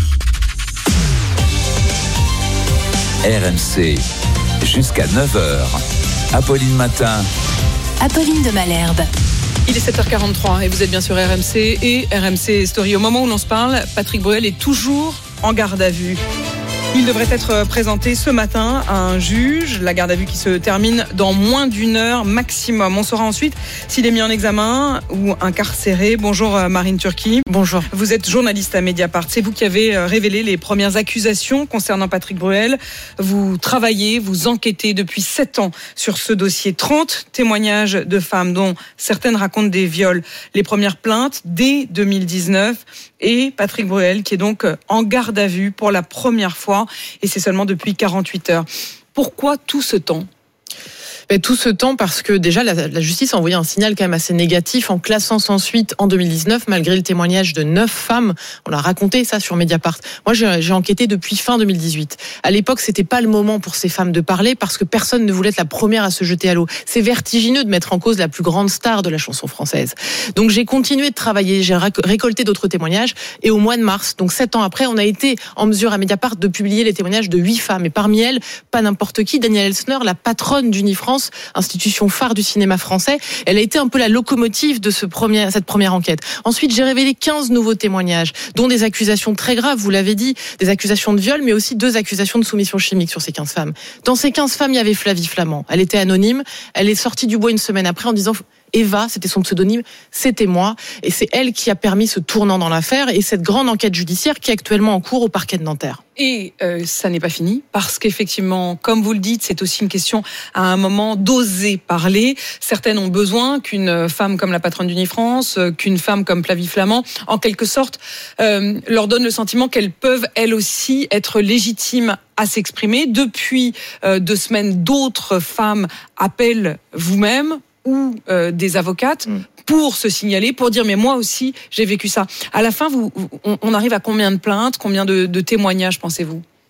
RMC, jusqu'à 9h. Apolline Matin. Apolline de Malherbe. Il est 7h43 et vous êtes bien sur RMC et RMC Story. Au moment où l'on se parle, Patrick Bruel est toujours en garde à vue. Il devrait être présenté ce matin à un juge. La garde à vue qui se termine dans moins d'1 heure maximum. On saura ensuite s'il est mis en examen ou incarcéré. Bonjour Marine Turki. Bonjour. Vous êtes journaliste à Mediapart. C'est vous qui avez révélé les premières accusations concernant Patrick Bruel. Vous travaillez, vous enquêtez depuis 7 ans sur ce dossier. 30 témoignages de femmes dont certaines racontent des viols. Les premières plaintes dès 2019. Et Patrick Bruel qui est donc en garde à vue pour la première fois. Et c'est seulement depuis 48 heures. Pourquoi tout ce temps ? Tout ce temps parce que déjà la justice a envoyé un signal quand même assez négatif en classant sans suite en 2019 malgré le témoignage de 9 femmes. On l'a raconté ça sur Mediapart. Moi j'ai enquêté depuis fin 2018. À l'époque c'était pas le moment pour ces femmes de parler parce que personne ne voulait être la première à se jeter à l'eau. C'est vertigineux de mettre en cause la plus grande star de la chanson française. Donc j'ai continué de travailler, j'ai récolté d'autres témoignages et au mois de mars, donc 7 ans après, on a été en mesure à Mediapart de publier les témoignages de 8 femmes et parmi elles, pas n'importe qui, Danielle Elsner, la patronne d'Unifrance, institution phare du cinéma français. Elle a été un peu la locomotive de cette première enquête. Ensuite, j'ai révélé 15 nouveaux témoignages, dont des accusations très graves, vous l'avez dit, des accusations de viol, mais aussi 2 accusations de soumission chimique sur ces 15 femmes. Dans ces 15 femmes, il y avait Flavie Flament. Elle était anonyme. Elle est sortie du bois une semaine après en disant... Eva, c'était son pseudonyme, c'était moi. Et c'est elle qui a permis ce tournant dans l'affaire et cette grande enquête judiciaire qui est actuellement en cours au parquet de Nanterre. Et ça n'est pas fini, parce qu'effectivement, comme vous le dites, c'est aussi une question à un moment d'oser parler. Certaines ont besoin qu'une femme comme la patronne d'Unifrance, qu'une femme comme Flavie Flament, en quelque sorte, leur donne le sentiment qu'elles peuvent, elles aussi, être légitimes à s'exprimer. Depuis 2 semaines, d'autres femmes appellent vous-même ou des avocates pour se signaler, pour dire mais moi aussi j'ai vécu ça. À la fin, on arrive à combien de plaintes, combien de témoignages pensez-vous ?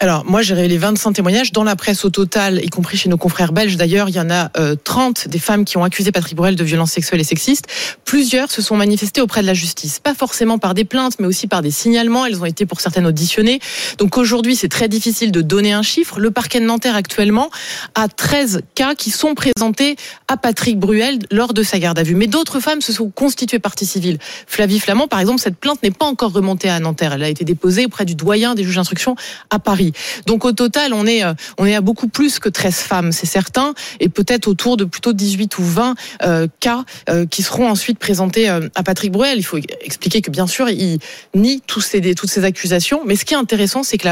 Alors, moi, j'ai révélé 25 témoignages dans la presse au total, y compris chez nos confrères belges. D'ailleurs, il y en a 30 des femmes qui ont accusé Patrick Bruel de violences sexuelles et sexistes. Plusieurs se sont manifestées auprès de la justice. Pas forcément par des plaintes, mais aussi par des signalements. Elles ont été pour certaines auditionnées. Donc aujourd'hui, c'est très difficile de donner un chiffre. Le parquet de Nanterre, actuellement, a 13 cas qui sont présentés à Patrick Bruel lors de sa garde à vue. Mais d'autres femmes se sont constituées partie civile. Flavie Flament, par exemple, cette plainte n'est pas encore remontée à Nanterre. Elle a été déposée auprès du doyen des juges d'instruction à Paris. Donc au total, on est à beaucoup plus que 13 femmes, c'est certain, et peut-être autour de plutôt 18 ou 20 cas qui seront ensuite présentés à Patrick Bruel. Il faut expliquer que bien sûr, il nie toutes ces accusations, mais ce qui est intéressant, c'est que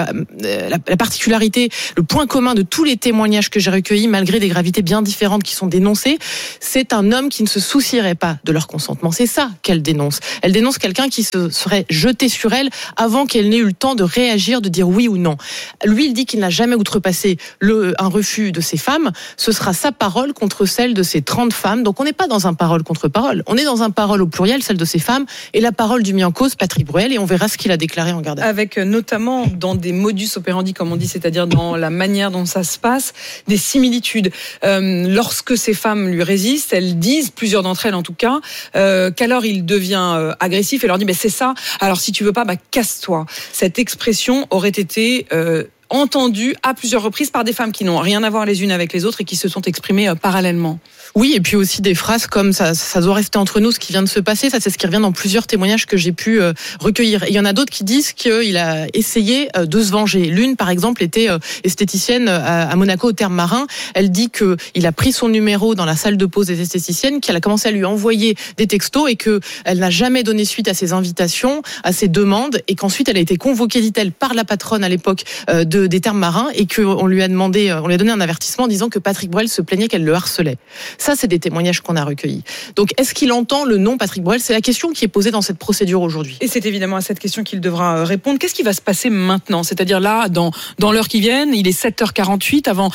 la particularité, le point commun de tous les témoignages que j'ai recueillis, malgré des gravités bien différentes qui sont dénoncées, c'est un homme qui ne se soucierait pas de leur consentement. C'est ça qu'elle dénonce. Elle dénonce quelqu'un qui se serait jeté sur elle avant qu'elle n'ait eu le temps de réagir, de dire oui ou non. Lui, il dit qu'il n'a jamais outrepassé un refus de ces femmes. Ce sera sa parole contre celle de ces 30 femmes. Donc on n'est pas dans un parole contre parole. On est dans un parole au pluriel, celle de ces femmes, et la parole du mis en cause, Patrick Bruel, et on verra ce qu'il a déclaré en garde à vue. Avec notamment dans des modus operandi, comme on dit, c'est-à-dire dans la manière dont ça se passe, des similitudes. Lorsque ces femmes lui résistent, elles disent, plusieurs d'entre elles en tout cas, qu'alors il devient agressif et leur dit c'est ça, alors si tu veux pas, casse-toi. Cette expression aurait été entendue à plusieurs reprises par des femmes qui n'ont rien à voir les unes avec les autres et qui se sont exprimées parallèlement. Oui, et puis aussi des phrases comme ça doit rester entre nous ce qui vient de se passer. Ça, c'est ce qui revient dans plusieurs témoignages que j'ai pu recueillir. Et il y en a d'autres qui disent qu'il a essayé de se venger. L'une, par exemple, était esthéticienne à Monaco, au Terme Marin. Elle dit qu'il a pris son numéro dans la salle de pause des esthéticiennes, qu'elle a commencé à lui envoyer des textos et qu'elle n'a jamais donné suite à ses invitations, à ses demandes, et qu'ensuite elle a été convoquée, dit-elle, par la patronne à l'époque des Termes Marins, et qu'on lui a donné un avertissement en disant que Patrick Bruel se plaignait qu'elle le harcelait. Ça, c'est des témoignages qu'on a recueillis. Donc, est-ce qu'il entend le nom Patrick Bruel ? C'est la question qui est posée dans cette procédure aujourd'hui. Et c'est évidemment à cette question qu'il devra répondre. Qu'est-ce qui va se passer maintenant ? C'est-à-dire là, dans l'heure qui vient, il est 7h48. Avant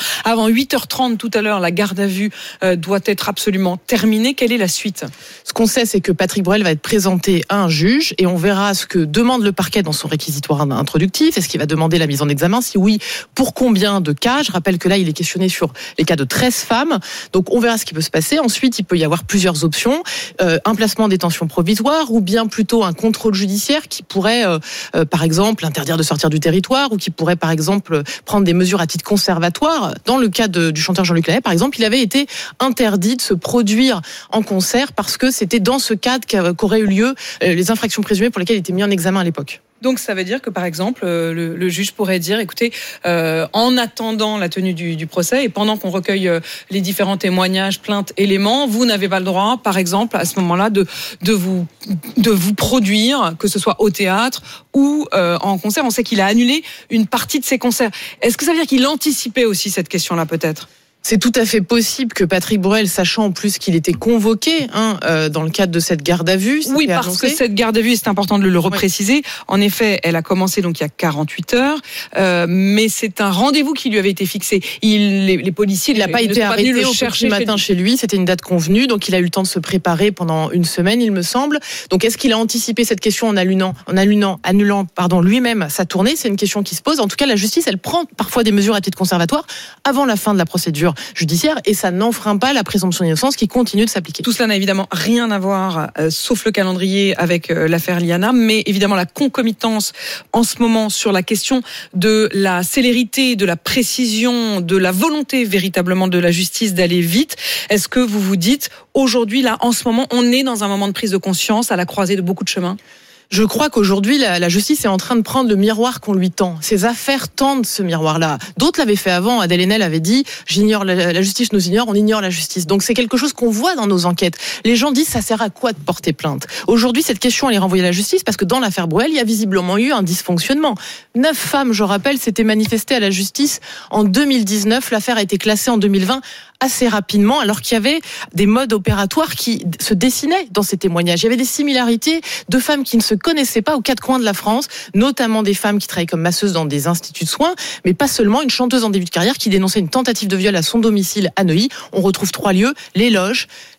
8h30 tout à l'heure, la garde à vue doit être absolument terminée. Quelle est la suite ? Ce qu'on sait, c'est que Patrick Bruel va être présenté à un juge et on verra ce que demande le parquet dans son réquisitoire introductif. Est-ce qu'il va demander la mise en examen ? Si oui, pour combien de cas ? Je rappelle que là, il est questionné sur les cas de 13 femmes. Donc, on verra ce qui peut se passer. Ensuite, il peut y avoir plusieurs options. Un placement en détention provisoire ou bien plutôt un contrôle judiciaire qui pourrait, par exemple, interdire de sortir du territoire ou qui pourrait, par exemple, prendre des mesures à titre conservatoire. Dans le cas du chanteur Jean-Luc Lahaye, par exemple, il avait été interdit de se produire en concert parce que c'était dans ce cadre qu'auraient eu lieu les infractions présumées pour lesquelles il était mis en examen à l'époque. Donc ça veut dire que par exemple le juge pourrait dire écoutez en attendant la tenue du procès et pendant qu'on recueille les différents témoignages, plaintes, éléments, vous n'avez pas le droit par exemple à ce moment-là de vous produire, que ce soit au théâtre ou en concert. On sait qu'il a annulé une partie de ses concerts. Est-ce que ça veut dire qu'il anticipait aussi cette question-là peut-être ? C'est tout à fait possible que Patrick Bruel, sachant en plus qu'il était convoqué dans le cadre de cette garde à vue... Oui, parce que cette garde à vue, c'est important de le repréciser. En effet, elle a commencé donc il y a 48 heures, mais c'est un rendez-vous qui lui avait été fixé. Les policiers... Il n'a pas été arrêté au petit matin chez lui, c'était une date convenue, donc il a eu le temps de se préparer pendant une semaine, il me semble. Donc est-ce qu'il a anticipé cette question en annulant lui-même sa tournée ? C'est une question qui se pose. En tout cas, la justice, elle prend parfois des mesures à titre conservatoire avant la fin de la procédure judiciaire et ça n'enfreint pas la présomption d'innocence qui continue de s'appliquer. Tout cela n'a évidemment rien à voir, sauf le calendrier, avec l'affaire Liana, mais évidemment la concomitance en ce moment sur la question de la célérité, de la précision, de la volonté véritablement de la justice d'aller vite. Est-ce que vous vous dites, aujourd'hui, là, en ce moment, on est dans un moment de prise de conscience à la croisée de beaucoup de chemins ? Je crois qu'aujourd'hui, la justice est en train de prendre le miroir qu'on lui tend. Ces affaires tendent ce miroir-là. D'autres l'avaient fait avant. Adèle Haenel avait dit « J'ignore la justice, nous ignore, on ignore la justice ». Donc c'est quelque chose qu'on voit dans nos enquêtes. Les gens disent « Ça sert à quoi de porter plainte ?» Aujourd'hui, cette question, elle est renvoyée à la justice parce que dans l'affaire Bruel, il y a visiblement eu un dysfonctionnement. 9 femmes, je rappelle, s'étaient manifestées à la justice en 2019. L'affaire a été classée en 2020 assez rapidement, alors qu'il y avait des modes opératoires qui se dessinaient dans ces témoignages. Il y avait des similarités de femmes qui ne se connaissaient pas aux quatre coins de la France, notamment des femmes qui travaillaient comme masseuses dans des instituts de soins, mais pas seulement. Une chanteuse en début de carrière qui dénonçait une tentative de viol à son domicile à Neuilly. On retrouve 3 lieux, les loges,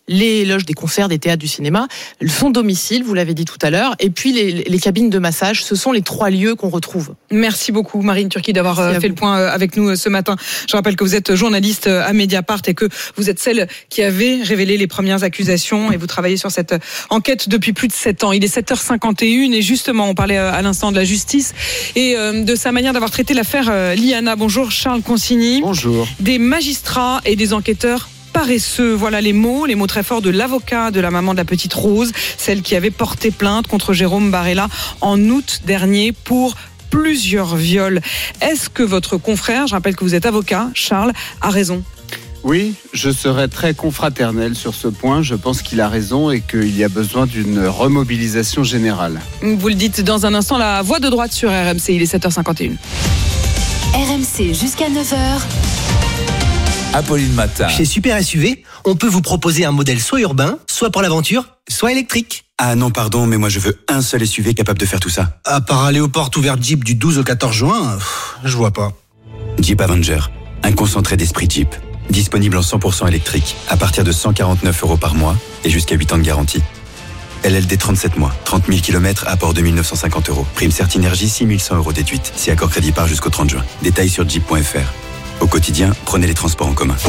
les loges des concerts, des théâtres, du cinéma, son domicile, vous l'avez dit tout à l'heure, et puis les cabines de massage. Ce sont les 3 lieux qu'on retrouve. Merci beaucoup Marine Turki d'avoir fait le point avec nous ce matin. Je rappelle que vous êtes journaliste à Mediapart et que vous êtes celle qui avait révélé les premières accusations et vous travaillez sur cette enquête depuis plus de 7 ans. Il est 7h51 et justement on parlait à l'instant de la justice et de sa manière d'avoir traité l'affaire Liana. Bonjour Charles Consigny. Bonjour. Des magistrats et des enquêteurs paresseux, voilà les mots très forts de l'avocat de la maman de la petite Rose, celle qui avait porté plainte contre Jérôme Barella en août dernier pour plusieurs viols. Est-ce que votre confrère, je rappelle que vous êtes avocat, Charles, a raison ? Oui, je serais très confraternel sur ce point. Je pense qu'il a raison et qu'il y a besoin d'une remobilisation générale. Vous le dites dans un instant, la voix de droite sur RMC, il est 7h51. RMC jusqu'à 9h. Apolline Matin. Chez Super SUV, on peut vous proposer un modèle soit urbain, soit pour l'aventure, soit électrique. Ah non, pardon, mais moi je veux un seul SUV capable de faire tout ça. À part aller aux portes ouvertes Jeep du 12 au 14 juin, je vois pas. Jeep Avenger, un concentré d'esprit Jeep. Disponible en 100% électrique, à partir de 149 € par mois et jusqu'à 8 ans de garantie. LLD 37 mois, 30 000 km, apport de 1 950 €. Prime Certinergie, 6 100 € déduite, si accord crédit part jusqu'au 30 juin. Détails sur jeep.fr. Au quotidien, prenez les transports en commun.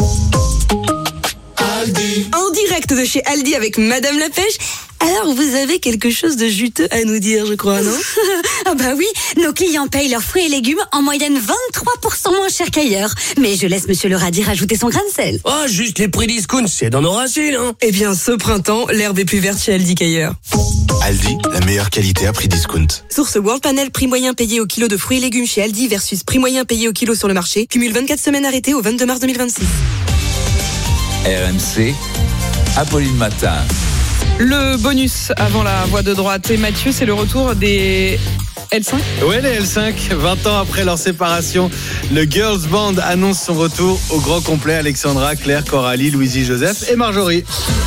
Aldi. En direct de chez Aldi avec Madame la Pêche. Alors, vous avez quelque chose de juteux à nous dire, je crois, non? Ah bah oui, nos clients payent leurs fruits et légumes en moyenne 23% moins cher qu'ailleurs. Mais je laisse Monsieur le radis rajouter son grain de sel. Oh, juste les prix discount, c'est dans nos racines, hein. Eh bien, ce printemps, l'herbe est plus verte chez Aldi qu'ailleurs. Aldi, la meilleure qualité à prix discount. Source World Panel, prix moyen payé au kilo de fruits et légumes chez Aldi versus prix moyen payé au kilo sur le marché. Cumule 24 semaines arrêtées au 22 mars 2026. RMC, Apolline Matin. Le bonus avant la voix de droite. Et Mathieu, c'est le retour des L5 ? Ouais, les L5, 20 ans après leur séparation, le Girls Band annonce son retour au grand complet. Alexandra, Claire, Coralie, Louisie, Joseph et Marjorie.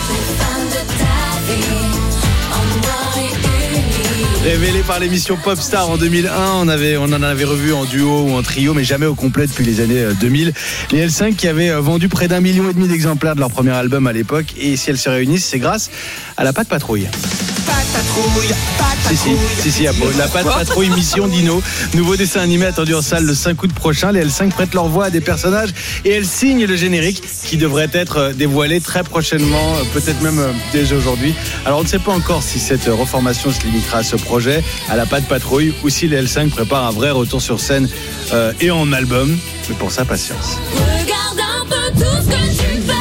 Révélé par l'émission Popstar en 2001, on en avait revu en duo ou en trio, mais jamais au complet depuis les années 2000. Les L5 qui avaient vendu près d'1,5 million d'exemplaires de leur premier album à l'époque, et si elles se réunissent, c'est grâce à la Patte Patrouille. Si, la Patte Patrouille Mission Dino. Nouveau dessin animé attendu en salle le 5 août prochain. Les L5 prêtent leur voix à des personnages et elles signent le générique qui devrait être dévoilé très prochainement, peut-être même déjà aujourd'hui. Alors on ne sait pas encore si cette reformation se limitera à ce projet, à la Patte Patrouille, ou si les L5 préparent un vrai retour sur scène et en album. Mais pour ça, patience. Regarde un peu tout ce que tu fais.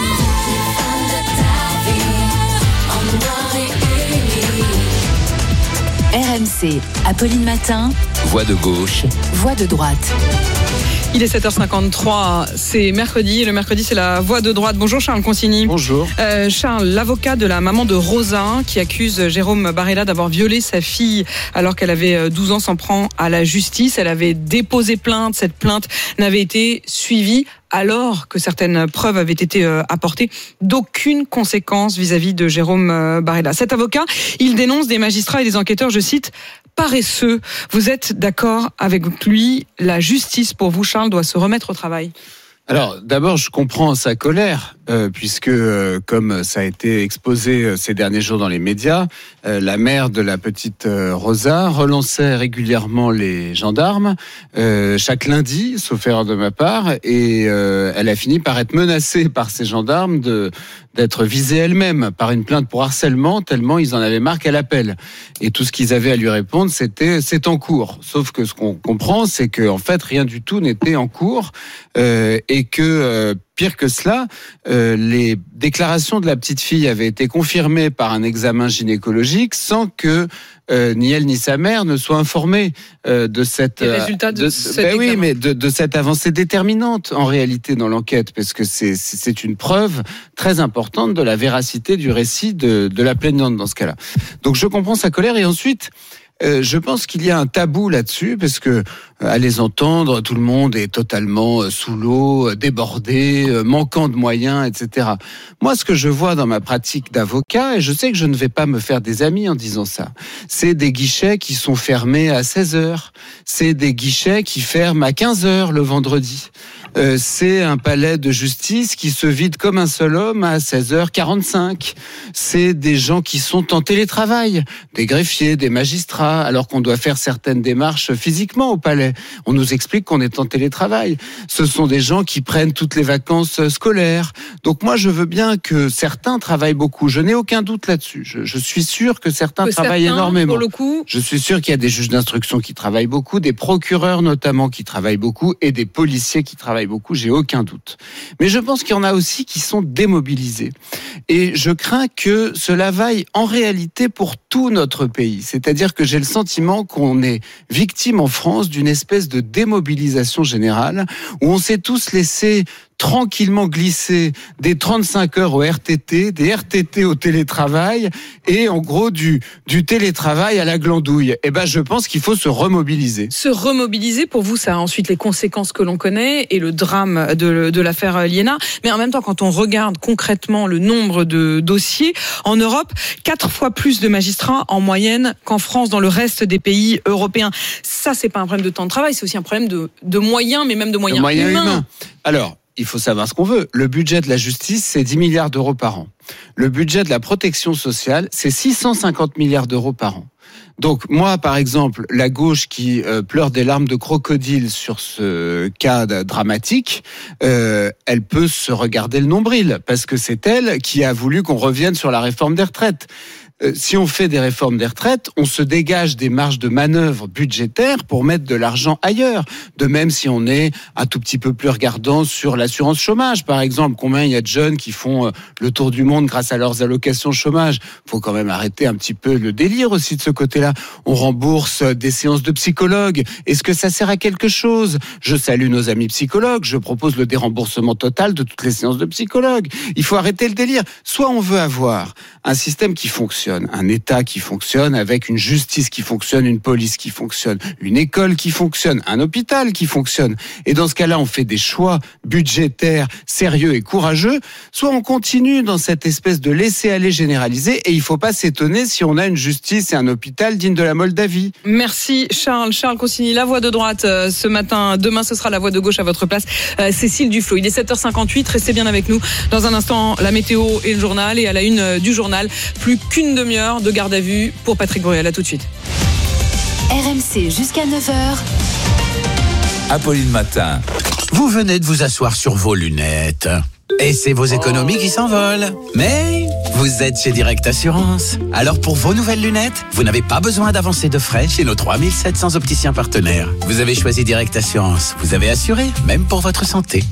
RMC, Apolline Matin. Voix de gauche. Voix de droite. Il est 7h53, c'est mercredi, et le mercredi c'est la voix de droite. Bonjour Charles Consigny. Bonjour. Charles, l'avocat de la maman de Rosa qui accuse Jérôme Barella d'avoir violé sa fille alors qu'elle avait 12 ans, s'en prend à la justice. Elle avait déposé plainte, cette plainte n'avait été suivie alors que certaines preuves avaient été apportées, d'aucune conséquence vis-à-vis de Jérôme Barella. Cet avocat, il dénonce des magistrats et des enquêteurs, je cite, paresseux. Vous êtes d'accord avec lui? La justice, pour vous, Charles, doit se remettre au travail. Alors, d'abord, je comprends sa colère, puisque, comme ça a été exposé ces derniers jours dans les médias, la mère de la petite Rosa relançait régulièrement les gendarmes, chaque lundi, sauf erreur de ma part, et elle a fini par être menacée par ces gendarmes d'être visée elle-même par une plainte pour harcèlement, tellement ils en avaient marre qu'elle appelle. Et tout ce qu'ils avaient à lui répondre, c'était « c'est en cours ». Sauf que ce qu'on comprend, c'est que en fait, rien du tout n'était en cours, et que pire que cela, les déclarations de la petite fille avaient été confirmées par un examen gynécologique sans que ni elle ni sa mère ne soient informées de cette résultats de cet oui, mais de cette avancée déterminante en réalité dans l'enquête, parce que c'est une preuve très importante de la véracité du récit de la plaignante dans ce cas-là. Donc je comprends sa colère, et ensuite je pense qu'il y a un tabou là-dessus, parce que À les entendre, tout le monde est totalement sous l'eau, débordé, manquant de moyens, etc. Moi, ce que je vois dans ma pratique d'avocat, et je sais que je ne vais pas me faire des amis en disant ça, c'est des guichets qui sont fermés à 16h. C'est des guichets qui ferment à 15h le vendredi. C'est un palais de justice qui se vide comme un seul homme à 16h45. C'est des gens qui sont en télétravail, des greffiers, des magistrats, alors qu'on doit faire certaines démarches physiquement au palais. On nous explique qu'on est en télétravail. Ce sont des gens qui prennent toutes les vacances scolaires. Donc moi, je veux bien que certains travaillent beaucoup. Je n'ai aucun doute là-dessus. Je suis sûr que certains travaillent énormément. Pour le coup... Je suis sûr qu'il y a des juges d'instruction qui travaillent beaucoup, des procureurs notamment qui travaillent beaucoup et des policiers qui travaillent beaucoup, j'ai aucun doute. Mais je pense qu'il y en a aussi qui sont démobilisés. Et je crains que cela vaille en réalité pour tout notre pays. C'est-à-dire que j'ai le sentiment qu'on est victime en France d'une espèce de démobilisation générale où on s'est tous laissés tranquillement glisser des 35 heures au RTT, des RTT au télétravail et en gros du télétravail à la glandouille. Eh ben, je pense qu'il faut se remobiliser. Se remobiliser, pour vous, ça a ensuite les conséquences que l'on connaît et le drame de l'affaire Liena. Mais en même temps, quand on regarde concrètement le nombre de dossiers en Europe, 4 fois plus de magistrats en moyenne qu'en France, dans le reste des pays européens. Ça, c'est pas un problème de temps de travail, c'est aussi un problème de moyens, mais même de moyens humains. Alors, il faut savoir ce qu'on veut. Le budget de la justice, c'est 10 milliards d'euros par an. Le budget de la protection sociale, c'est 650 milliards d'euros par an. Donc moi, par exemple, la gauche qui pleure des larmes de crocodile sur ce cas dramatique, elle peut se regarder le nombril, parce que c'est elle qui a voulu qu'on revienne sur la réforme des retraites. Si on fait des réformes des retraites, on se dégage des marges de manœuvre budgétaires pour mettre de l'argent ailleurs. De même, si on est un tout petit peu plus regardant sur l'assurance chômage, par exemple, combien il y a de jeunes qui font le tour du monde grâce à leurs allocations chômage. Faut quand même arrêter un petit peu le délire aussi de ce côté-là. On rembourse des séances de psychologues. Est-ce que ça sert à quelque chose? Je salue nos amis psychologues. Je propose le déremboursement total de toutes les séances de psychologues. Il faut arrêter le délire. Soit on veut avoir un système qui fonctionne, un État qui fonctionne, avec une justice qui fonctionne, une police qui fonctionne, une école qui fonctionne, un hôpital qui fonctionne. Et dans ce cas-là, on fait des choix budgétaires sérieux et courageux. Soit on continue dans cette espèce de laisser-aller généralisé, et il ne faut pas s'étonner si on a une justice et un hôpital dignes de la Moldavie. Merci Charles. Charles Consigny, la voix de droite ce matin. Demain, ce sera la voix de gauche à votre place. Cécile Duflot. Il est 7h58. Restez bien avec nous. Dans un instant, la météo et le journal. Et à la une du journal, plus qu'une demi-heure de garde à vue pour Patrick Bruel. À tout de suite. RMC jusqu'à 9h. Apolline Matin. Vous venez de vous asseoir sur vos lunettes. Et c'est vos économies qui s'envolent. Mais vous êtes chez Direct Assurance. Alors pour vos nouvelles lunettes, vous n'avez pas besoin d'avancer de frais chez nos 3700 opticiens partenaires. Vous avez choisi Direct Assurance. Vous avez assuré, même pour votre santé.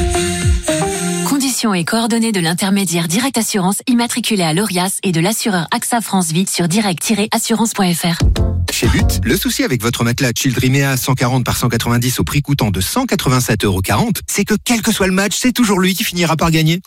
Conditions et coordonnées de l'intermédiaire Direct Assurance immatriculé à l'ORIAS et de l'assureur AXA France Vie sur direct-assurance.fr. Chez But, le souci avec votre matelas Childrimea 140 par 190 au prix coûtant de 187,40 €, c'est que quel que soit le match, c'est toujours lui qui finira par gagner.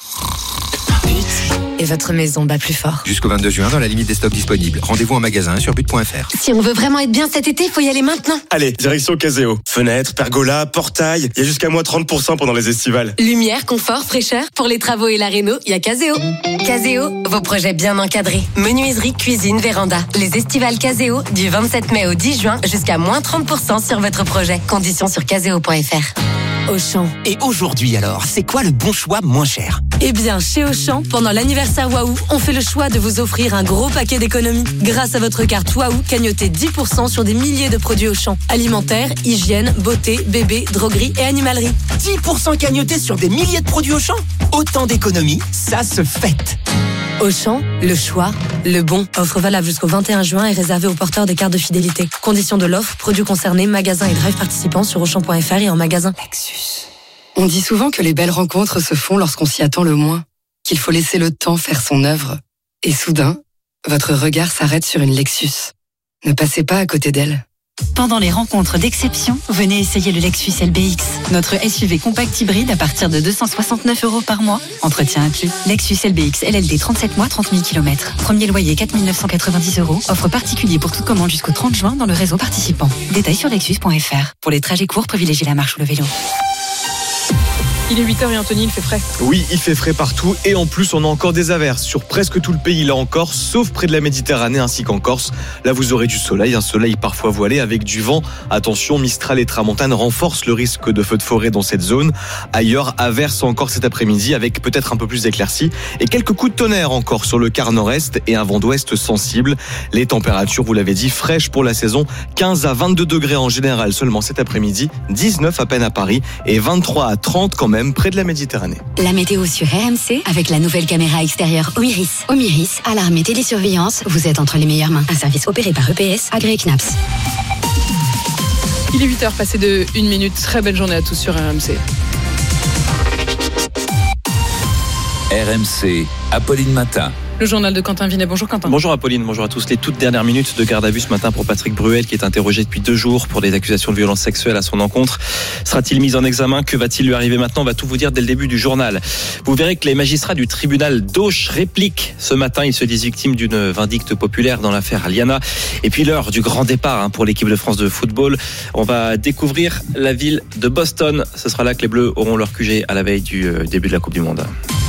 Et votre maison bat plus fort. Jusqu'au 22 juin, dans la limite des stocks disponibles. Rendez-vous en magasin sur but.fr. Si on veut vraiment être bien cet été, il faut y aller maintenant. Allez, direction Caseo. Fenêtres, pergola, portail. Il y a jusqu'à moins 30% pendant les estivales. Lumière, confort, fraîcheur. Pour les travaux et la réno, il y a Caseo. Caseo, vos projets bien encadrés. Menuiserie, cuisine, véranda. Les estivales Caseo, du 27 mai au 10 juin, jusqu'à moins 30% sur votre projet. Conditions sur caseo.fr. Auchan. Et aujourd'hui alors, c'est quoi le bon choix moins cher? Eh bien, chez Auchan, pendant l'anniversaire Waouh, on fait le choix de vous offrir un gros paquet d'économies. Grâce à votre carte Waouh, cagnotez 10% sur des milliers de produits Auchan. Alimentaire, hygiène, beauté, bébé, droguerie et animalerie. 10% cagnotés sur des milliers de produits Auchan? Autant d'économies, ça se fête. Auchan, le choix, le bon. Offre valable jusqu'au 21 juin et réservée aux porteurs des cartes de fidélité. Conditions de l'offre, produits concernés, magasins et drive participants sur Auchan.fr et en magasin. Lexus. On dit souvent que les belles rencontres se font lorsqu'on s'y attend le moins, qu'il faut laisser le temps faire son œuvre. Et soudain, votre regard s'arrête sur une Lexus. Ne passez pas à côté d'elle. Pendant les rencontres d'exception, venez essayer le Lexus LBX, notre SUV compact hybride à partir de 269 € par mois. Entretien inclus. Lexus LBX LLD 37 mois, 30 000 km. Premier loyer 4 990 €. Offre particulier pour toute commande jusqu'au 30 juin dans le réseau participant. Détails sur lexus.fr. Pour les trajets courts, privilégiez la marche ou le vélo. Il est 8h et Anthony, il fait frais. Oui, il fait frais partout et en plus on a encore des averses sur presque tout le pays là encore, sauf près de la Méditerranée ainsi qu'en Corse. Là vous aurez du soleil, un soleil parfois voilé avec du vent. Attention, Mistral et Tramontane renforcent le risque de feux de forêt dans cette zone. Ailleurs, averses encore cet après-midi avec peut-être un peu plus d'éclaircies et quelques coups de tonnerre encore sur le quart nord-est et un vent d'ouest sensible. Les températures, vous l'avez dit, fraîches pour la saison, 15 à 22 degrés en général seulement cet après-midi, 19 à peine à Paris et 23 à 30 quand même près de la Méditerranée. La météo sur RMC avec la nouvelle caméra extérieure Omiris. Omiris, alarme et télésurveillance, vous êtes entre les meilleures mains. Un service opéré par EPS, agréé CNAPS. Il est 8h passé de 1 minute. Très belle journée à tous sur RMC. RMC, Apolline Matin. Le journal de Quentin Vinet. Bonjour Quentin. Bonjour Apolline, bonjour à tous. Les toutes dernières minutes de garde à vue ce matin pour Patrick Bruel qui est interrogé depuis 2 jours pour des accusations de violence sexuelle à son encontre. Sera-t-il mis en examen? Que va-t-il lui arriver maintenant? On va tout vous dire dès le début du journal. Vous verrez que les magistrats du tribunal d'Auch répliquent. Ce matin, ils se disent victimes d'une vindicte populaire dans l'affaire Liana. Et puis l'heure du grand départ pour l'équipe de France de football. On va découvrir la ville de Boston. Ce sera là que les Bleus auront leur QG à la veille du début de la Coupe du Monde.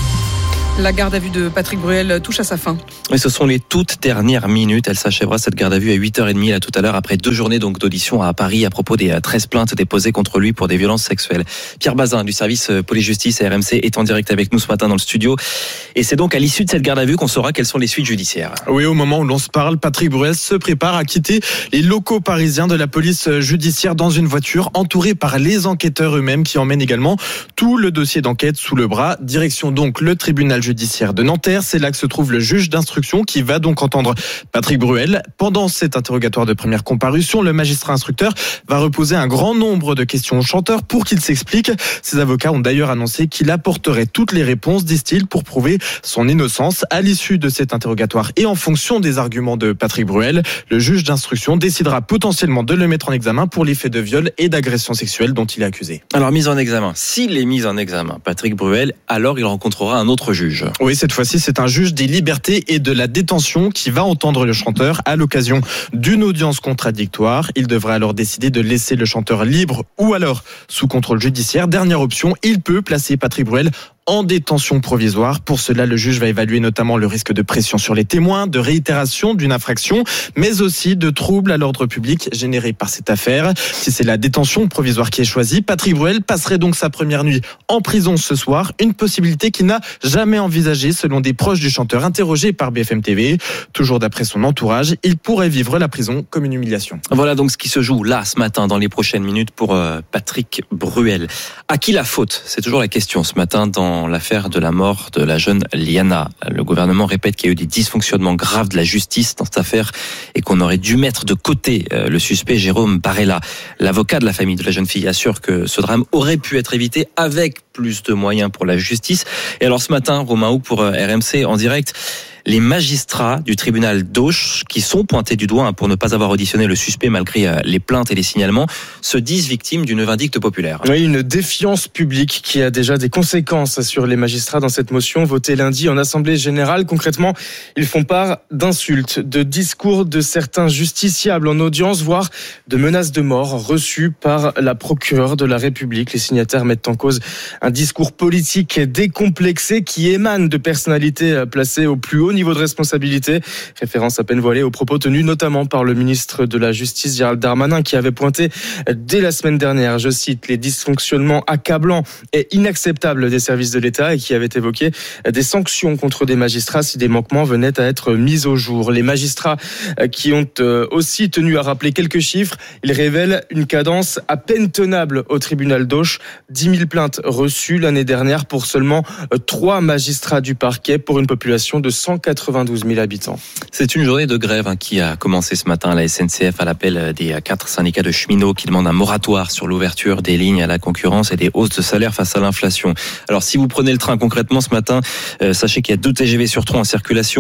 La garde à vue de Patrick Bruel touche à sa fin. Et ce sont les toutes dernières minutes. Elle s'achèvera cette garde à vue à 8h30 là tout à l'heure après 2 journées donc d'audition à Paris à propos des 13 plaintes déposées contre lui pour des violences sexuelles. Pierre Bazin du service police-justice à RMC est en direct avec nous ce matin dans le studio. Et c'est donc à l'issue de cette garde à vue qu'on saura quelles sont les suites judiciaires. Oui, au moment où l'on se parle, Patrick Bruel se prépare à quitter les locaux parisiens de la police judiciaire dans une voiture entourée par les enquêteurs eux-mêmes qui emmènent également tout le dossier d'enquête sous le bras. Direction donc le tribunal judiciaire de Nanterre. C'est là que se trouve le juge d'instruction qui va donc entendre Patrick Bruel. Pendant cet interrogatoire de première comparution, le magistrat instructeur va reposer un grand nombre de questions au chanteur pour qu'il s'explique. Ses avocats ont d'ailleurs annoncé qu'il apporterait toutes les réponses, disent-ils, pour prouver son innocence. À l'issue de cet interrogatoire et en fonction des arguments de Patrick Bruel, le juge d'instruction décidera potentiellement de le mettre en examen pour les faits de viol et d'agression sexuelle dont il est accusé. Alors mise en examen, s'il est mis en examen, Patrick Bruel, alors il rencontrera un autre juge. Oui, cette fois-ci, c'est un juge des libertés et de la détention qui va entendre le chanteur à l'occasion d'une audience contradictoire. Il devra alors décider de laisser le chanteur libre ou alors sous contrôle judiciaire. Dernière option, il peut placer Patrick Bruel en détention provisoire. Pour cela, le juge va évaluer notamment le risque de pression sur les témoins, de réitération d'une infraction, mais aussi de troubles à l'ordre public générés par cette affaire. Si c'est la détention provisoire qui est choisie, Patrick Bruel passerait donc sa première nuit en prison ce soir, une possibilité qu'il n'a jamais envisagée selon des proches du chanteur interrogés par BFM TV. Toujours d'après son entourage, il pourrait vivre la prison comme une humiliation. Voilà donc ce qui se joue là ce matin dans les prochaines minutes pour Patrick Bruel. À qui la faute? C'est toujours la question ce matin dans l'affaire de la mort de la jeune Liana. Le gouvernement répète qu'il y a eu des dysfonctionnements graves de la justice dans cette affaire et qu'on aurait dû mettre de côté le suspect Jérôme Barella. L'avocat de la famille de la jeune fille assure que ce drame aurait pu être évité avec plus de moyens pour la justice. Et alors ce matin, Romain Houck pour RMC en direct, les magistrats du tribunal d'Auch, qui sont pointés du doigt pour ne pas avoir auditionné le suspect malgré les plaintes et les signalements, se disent victimes d'une vindicte populaire. Oui, une défiance publique qui a déjà des conséquences sur les magistrats dans cette motion votée lundi en Assemblée générale. Concrètement, ils font part d'insultes, de discours de certains justiciables en audience, voire de menaces de mort reçues par la procureure de la République. Les signataires mettent en cause un discours politique décomplexé qui émane de personnalités placées au plus haut niveau de responsabilité. Référence à peine voilée aux propos tenus notamment par le ministre de la Justice Gérald Darmanin qui avait pointé dès la semaine dernière, je cite, les dysfonctionnements accablants et inacceptables des services de l'État et qui avait évoqué des sanctions contre des magistrats si des manquements venaient à être mis au jour. Les magistrats qui ont aussi tenu à rappeler quelques chiffres, ils révèlent une cadence à peine tenable au tribunal d'Auch. 10 000 plaintes reçues l'année dernière pour seulement 3 magistrats du parquet pour une population de 192 000 habitants. C'est une journée de grève qui a commencé ce matin à la SNCF à l'appel des 4 syndicats de cheminots qui demandent un moratoire sur l'ouverture des lignes à la concurrence et des hausses de salaire face à l'inflation. Alors si vous prenez le train concrètement ce matin, sachez qu'il y a 2 TGV sur 3 en circulation.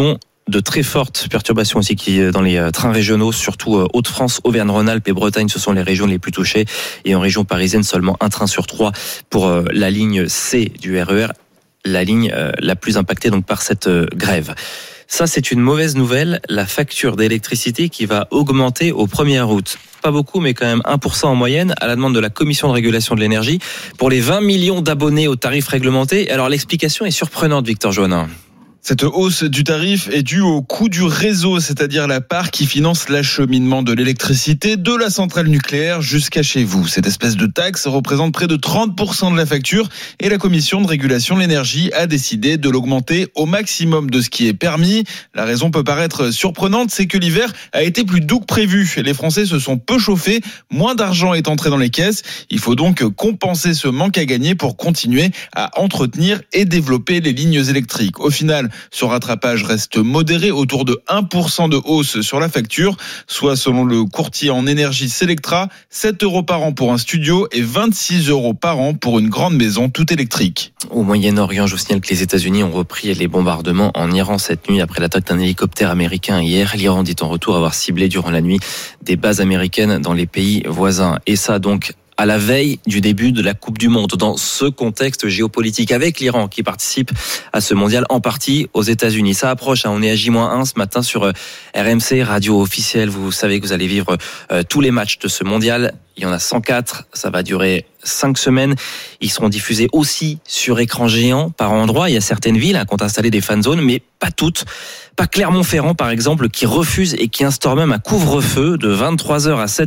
de très fortes perturbations aussi dans les trains régionaux, surtout Hauts-de-France, Auvergne-Rhône-Alpes et Bretagne, ce sont les régions les plus touchées. Et en région parisienne, seulement un train sur 3 pour la ligne C du RER, la ligne la plus impactée donc par cette grève. Ça, c'est une mauvaise nouvelle. La facture d'électricité qui va augmenter au 1er août. Pas beaucoup, mais quand même 1% en moyenne, à la demande de la Commission de régulation de l'énergie, pour les 20 millions d'abonnés aux tarifs réglementés. Alors, l'explication est surprenante, Victor Joannin. Cette hausse du tarif est due au coût du réseau, c'est-à-dire la part qui finance l'acheminement de l'électricité de la centrale nucléaire jusqu'à chez vous. Cette espèce de taxe représente près de 30% de la facture et la Commission de régulation de l'énergie a décidé de l'augmenter au maximum de ce qui est permis. La raison peut paraître surprenante, c'est que l'hiver a été plus doux que prévu. Les Français se sont peu chauffés, moins d'argent est entré dans les caisses. Il faut donc compenser ce manque à gagner pour continuer à entretenir et développer les lignes électriques. Au final, ce rattrapage reste modéré, autour de 1% de hausse sur la facture, soit selon le courtier en énergie Selectra, 7 € par an pour un studio et 26 € par an pour une grande maison toute électrique. Au Moyen-Orient, je vous signale que les États-Unis ont repris les bombardements en Iran cette nuit après l'attaque d'un hélicoptère américain hier. L'Iran dit en retour avoir ciblé durant la nuit des bases américaines dans les pays voisins. Et ça donc à la veille du début de la Coupe du Monde, dans ce contexte géopolitique, avec l'Iran qui participe à ce mondial en partie aux États-Unis. Ça approche, on est à J-1 ce matin sur RMC, radio officielle. Vous savez que vous allez vivre tous les matchs de ce mondial. Il y en a 104, ça va durer 5 semaines. Ils seront diffusés aussi sur écran géant par endroits. Il y a certaines villes qui ont installé des fan zones, mais pas toutes. Pas Clermont-Ferrand, par exemple, qui refuse et qui instaure même un couvre-feu de 23h à 7h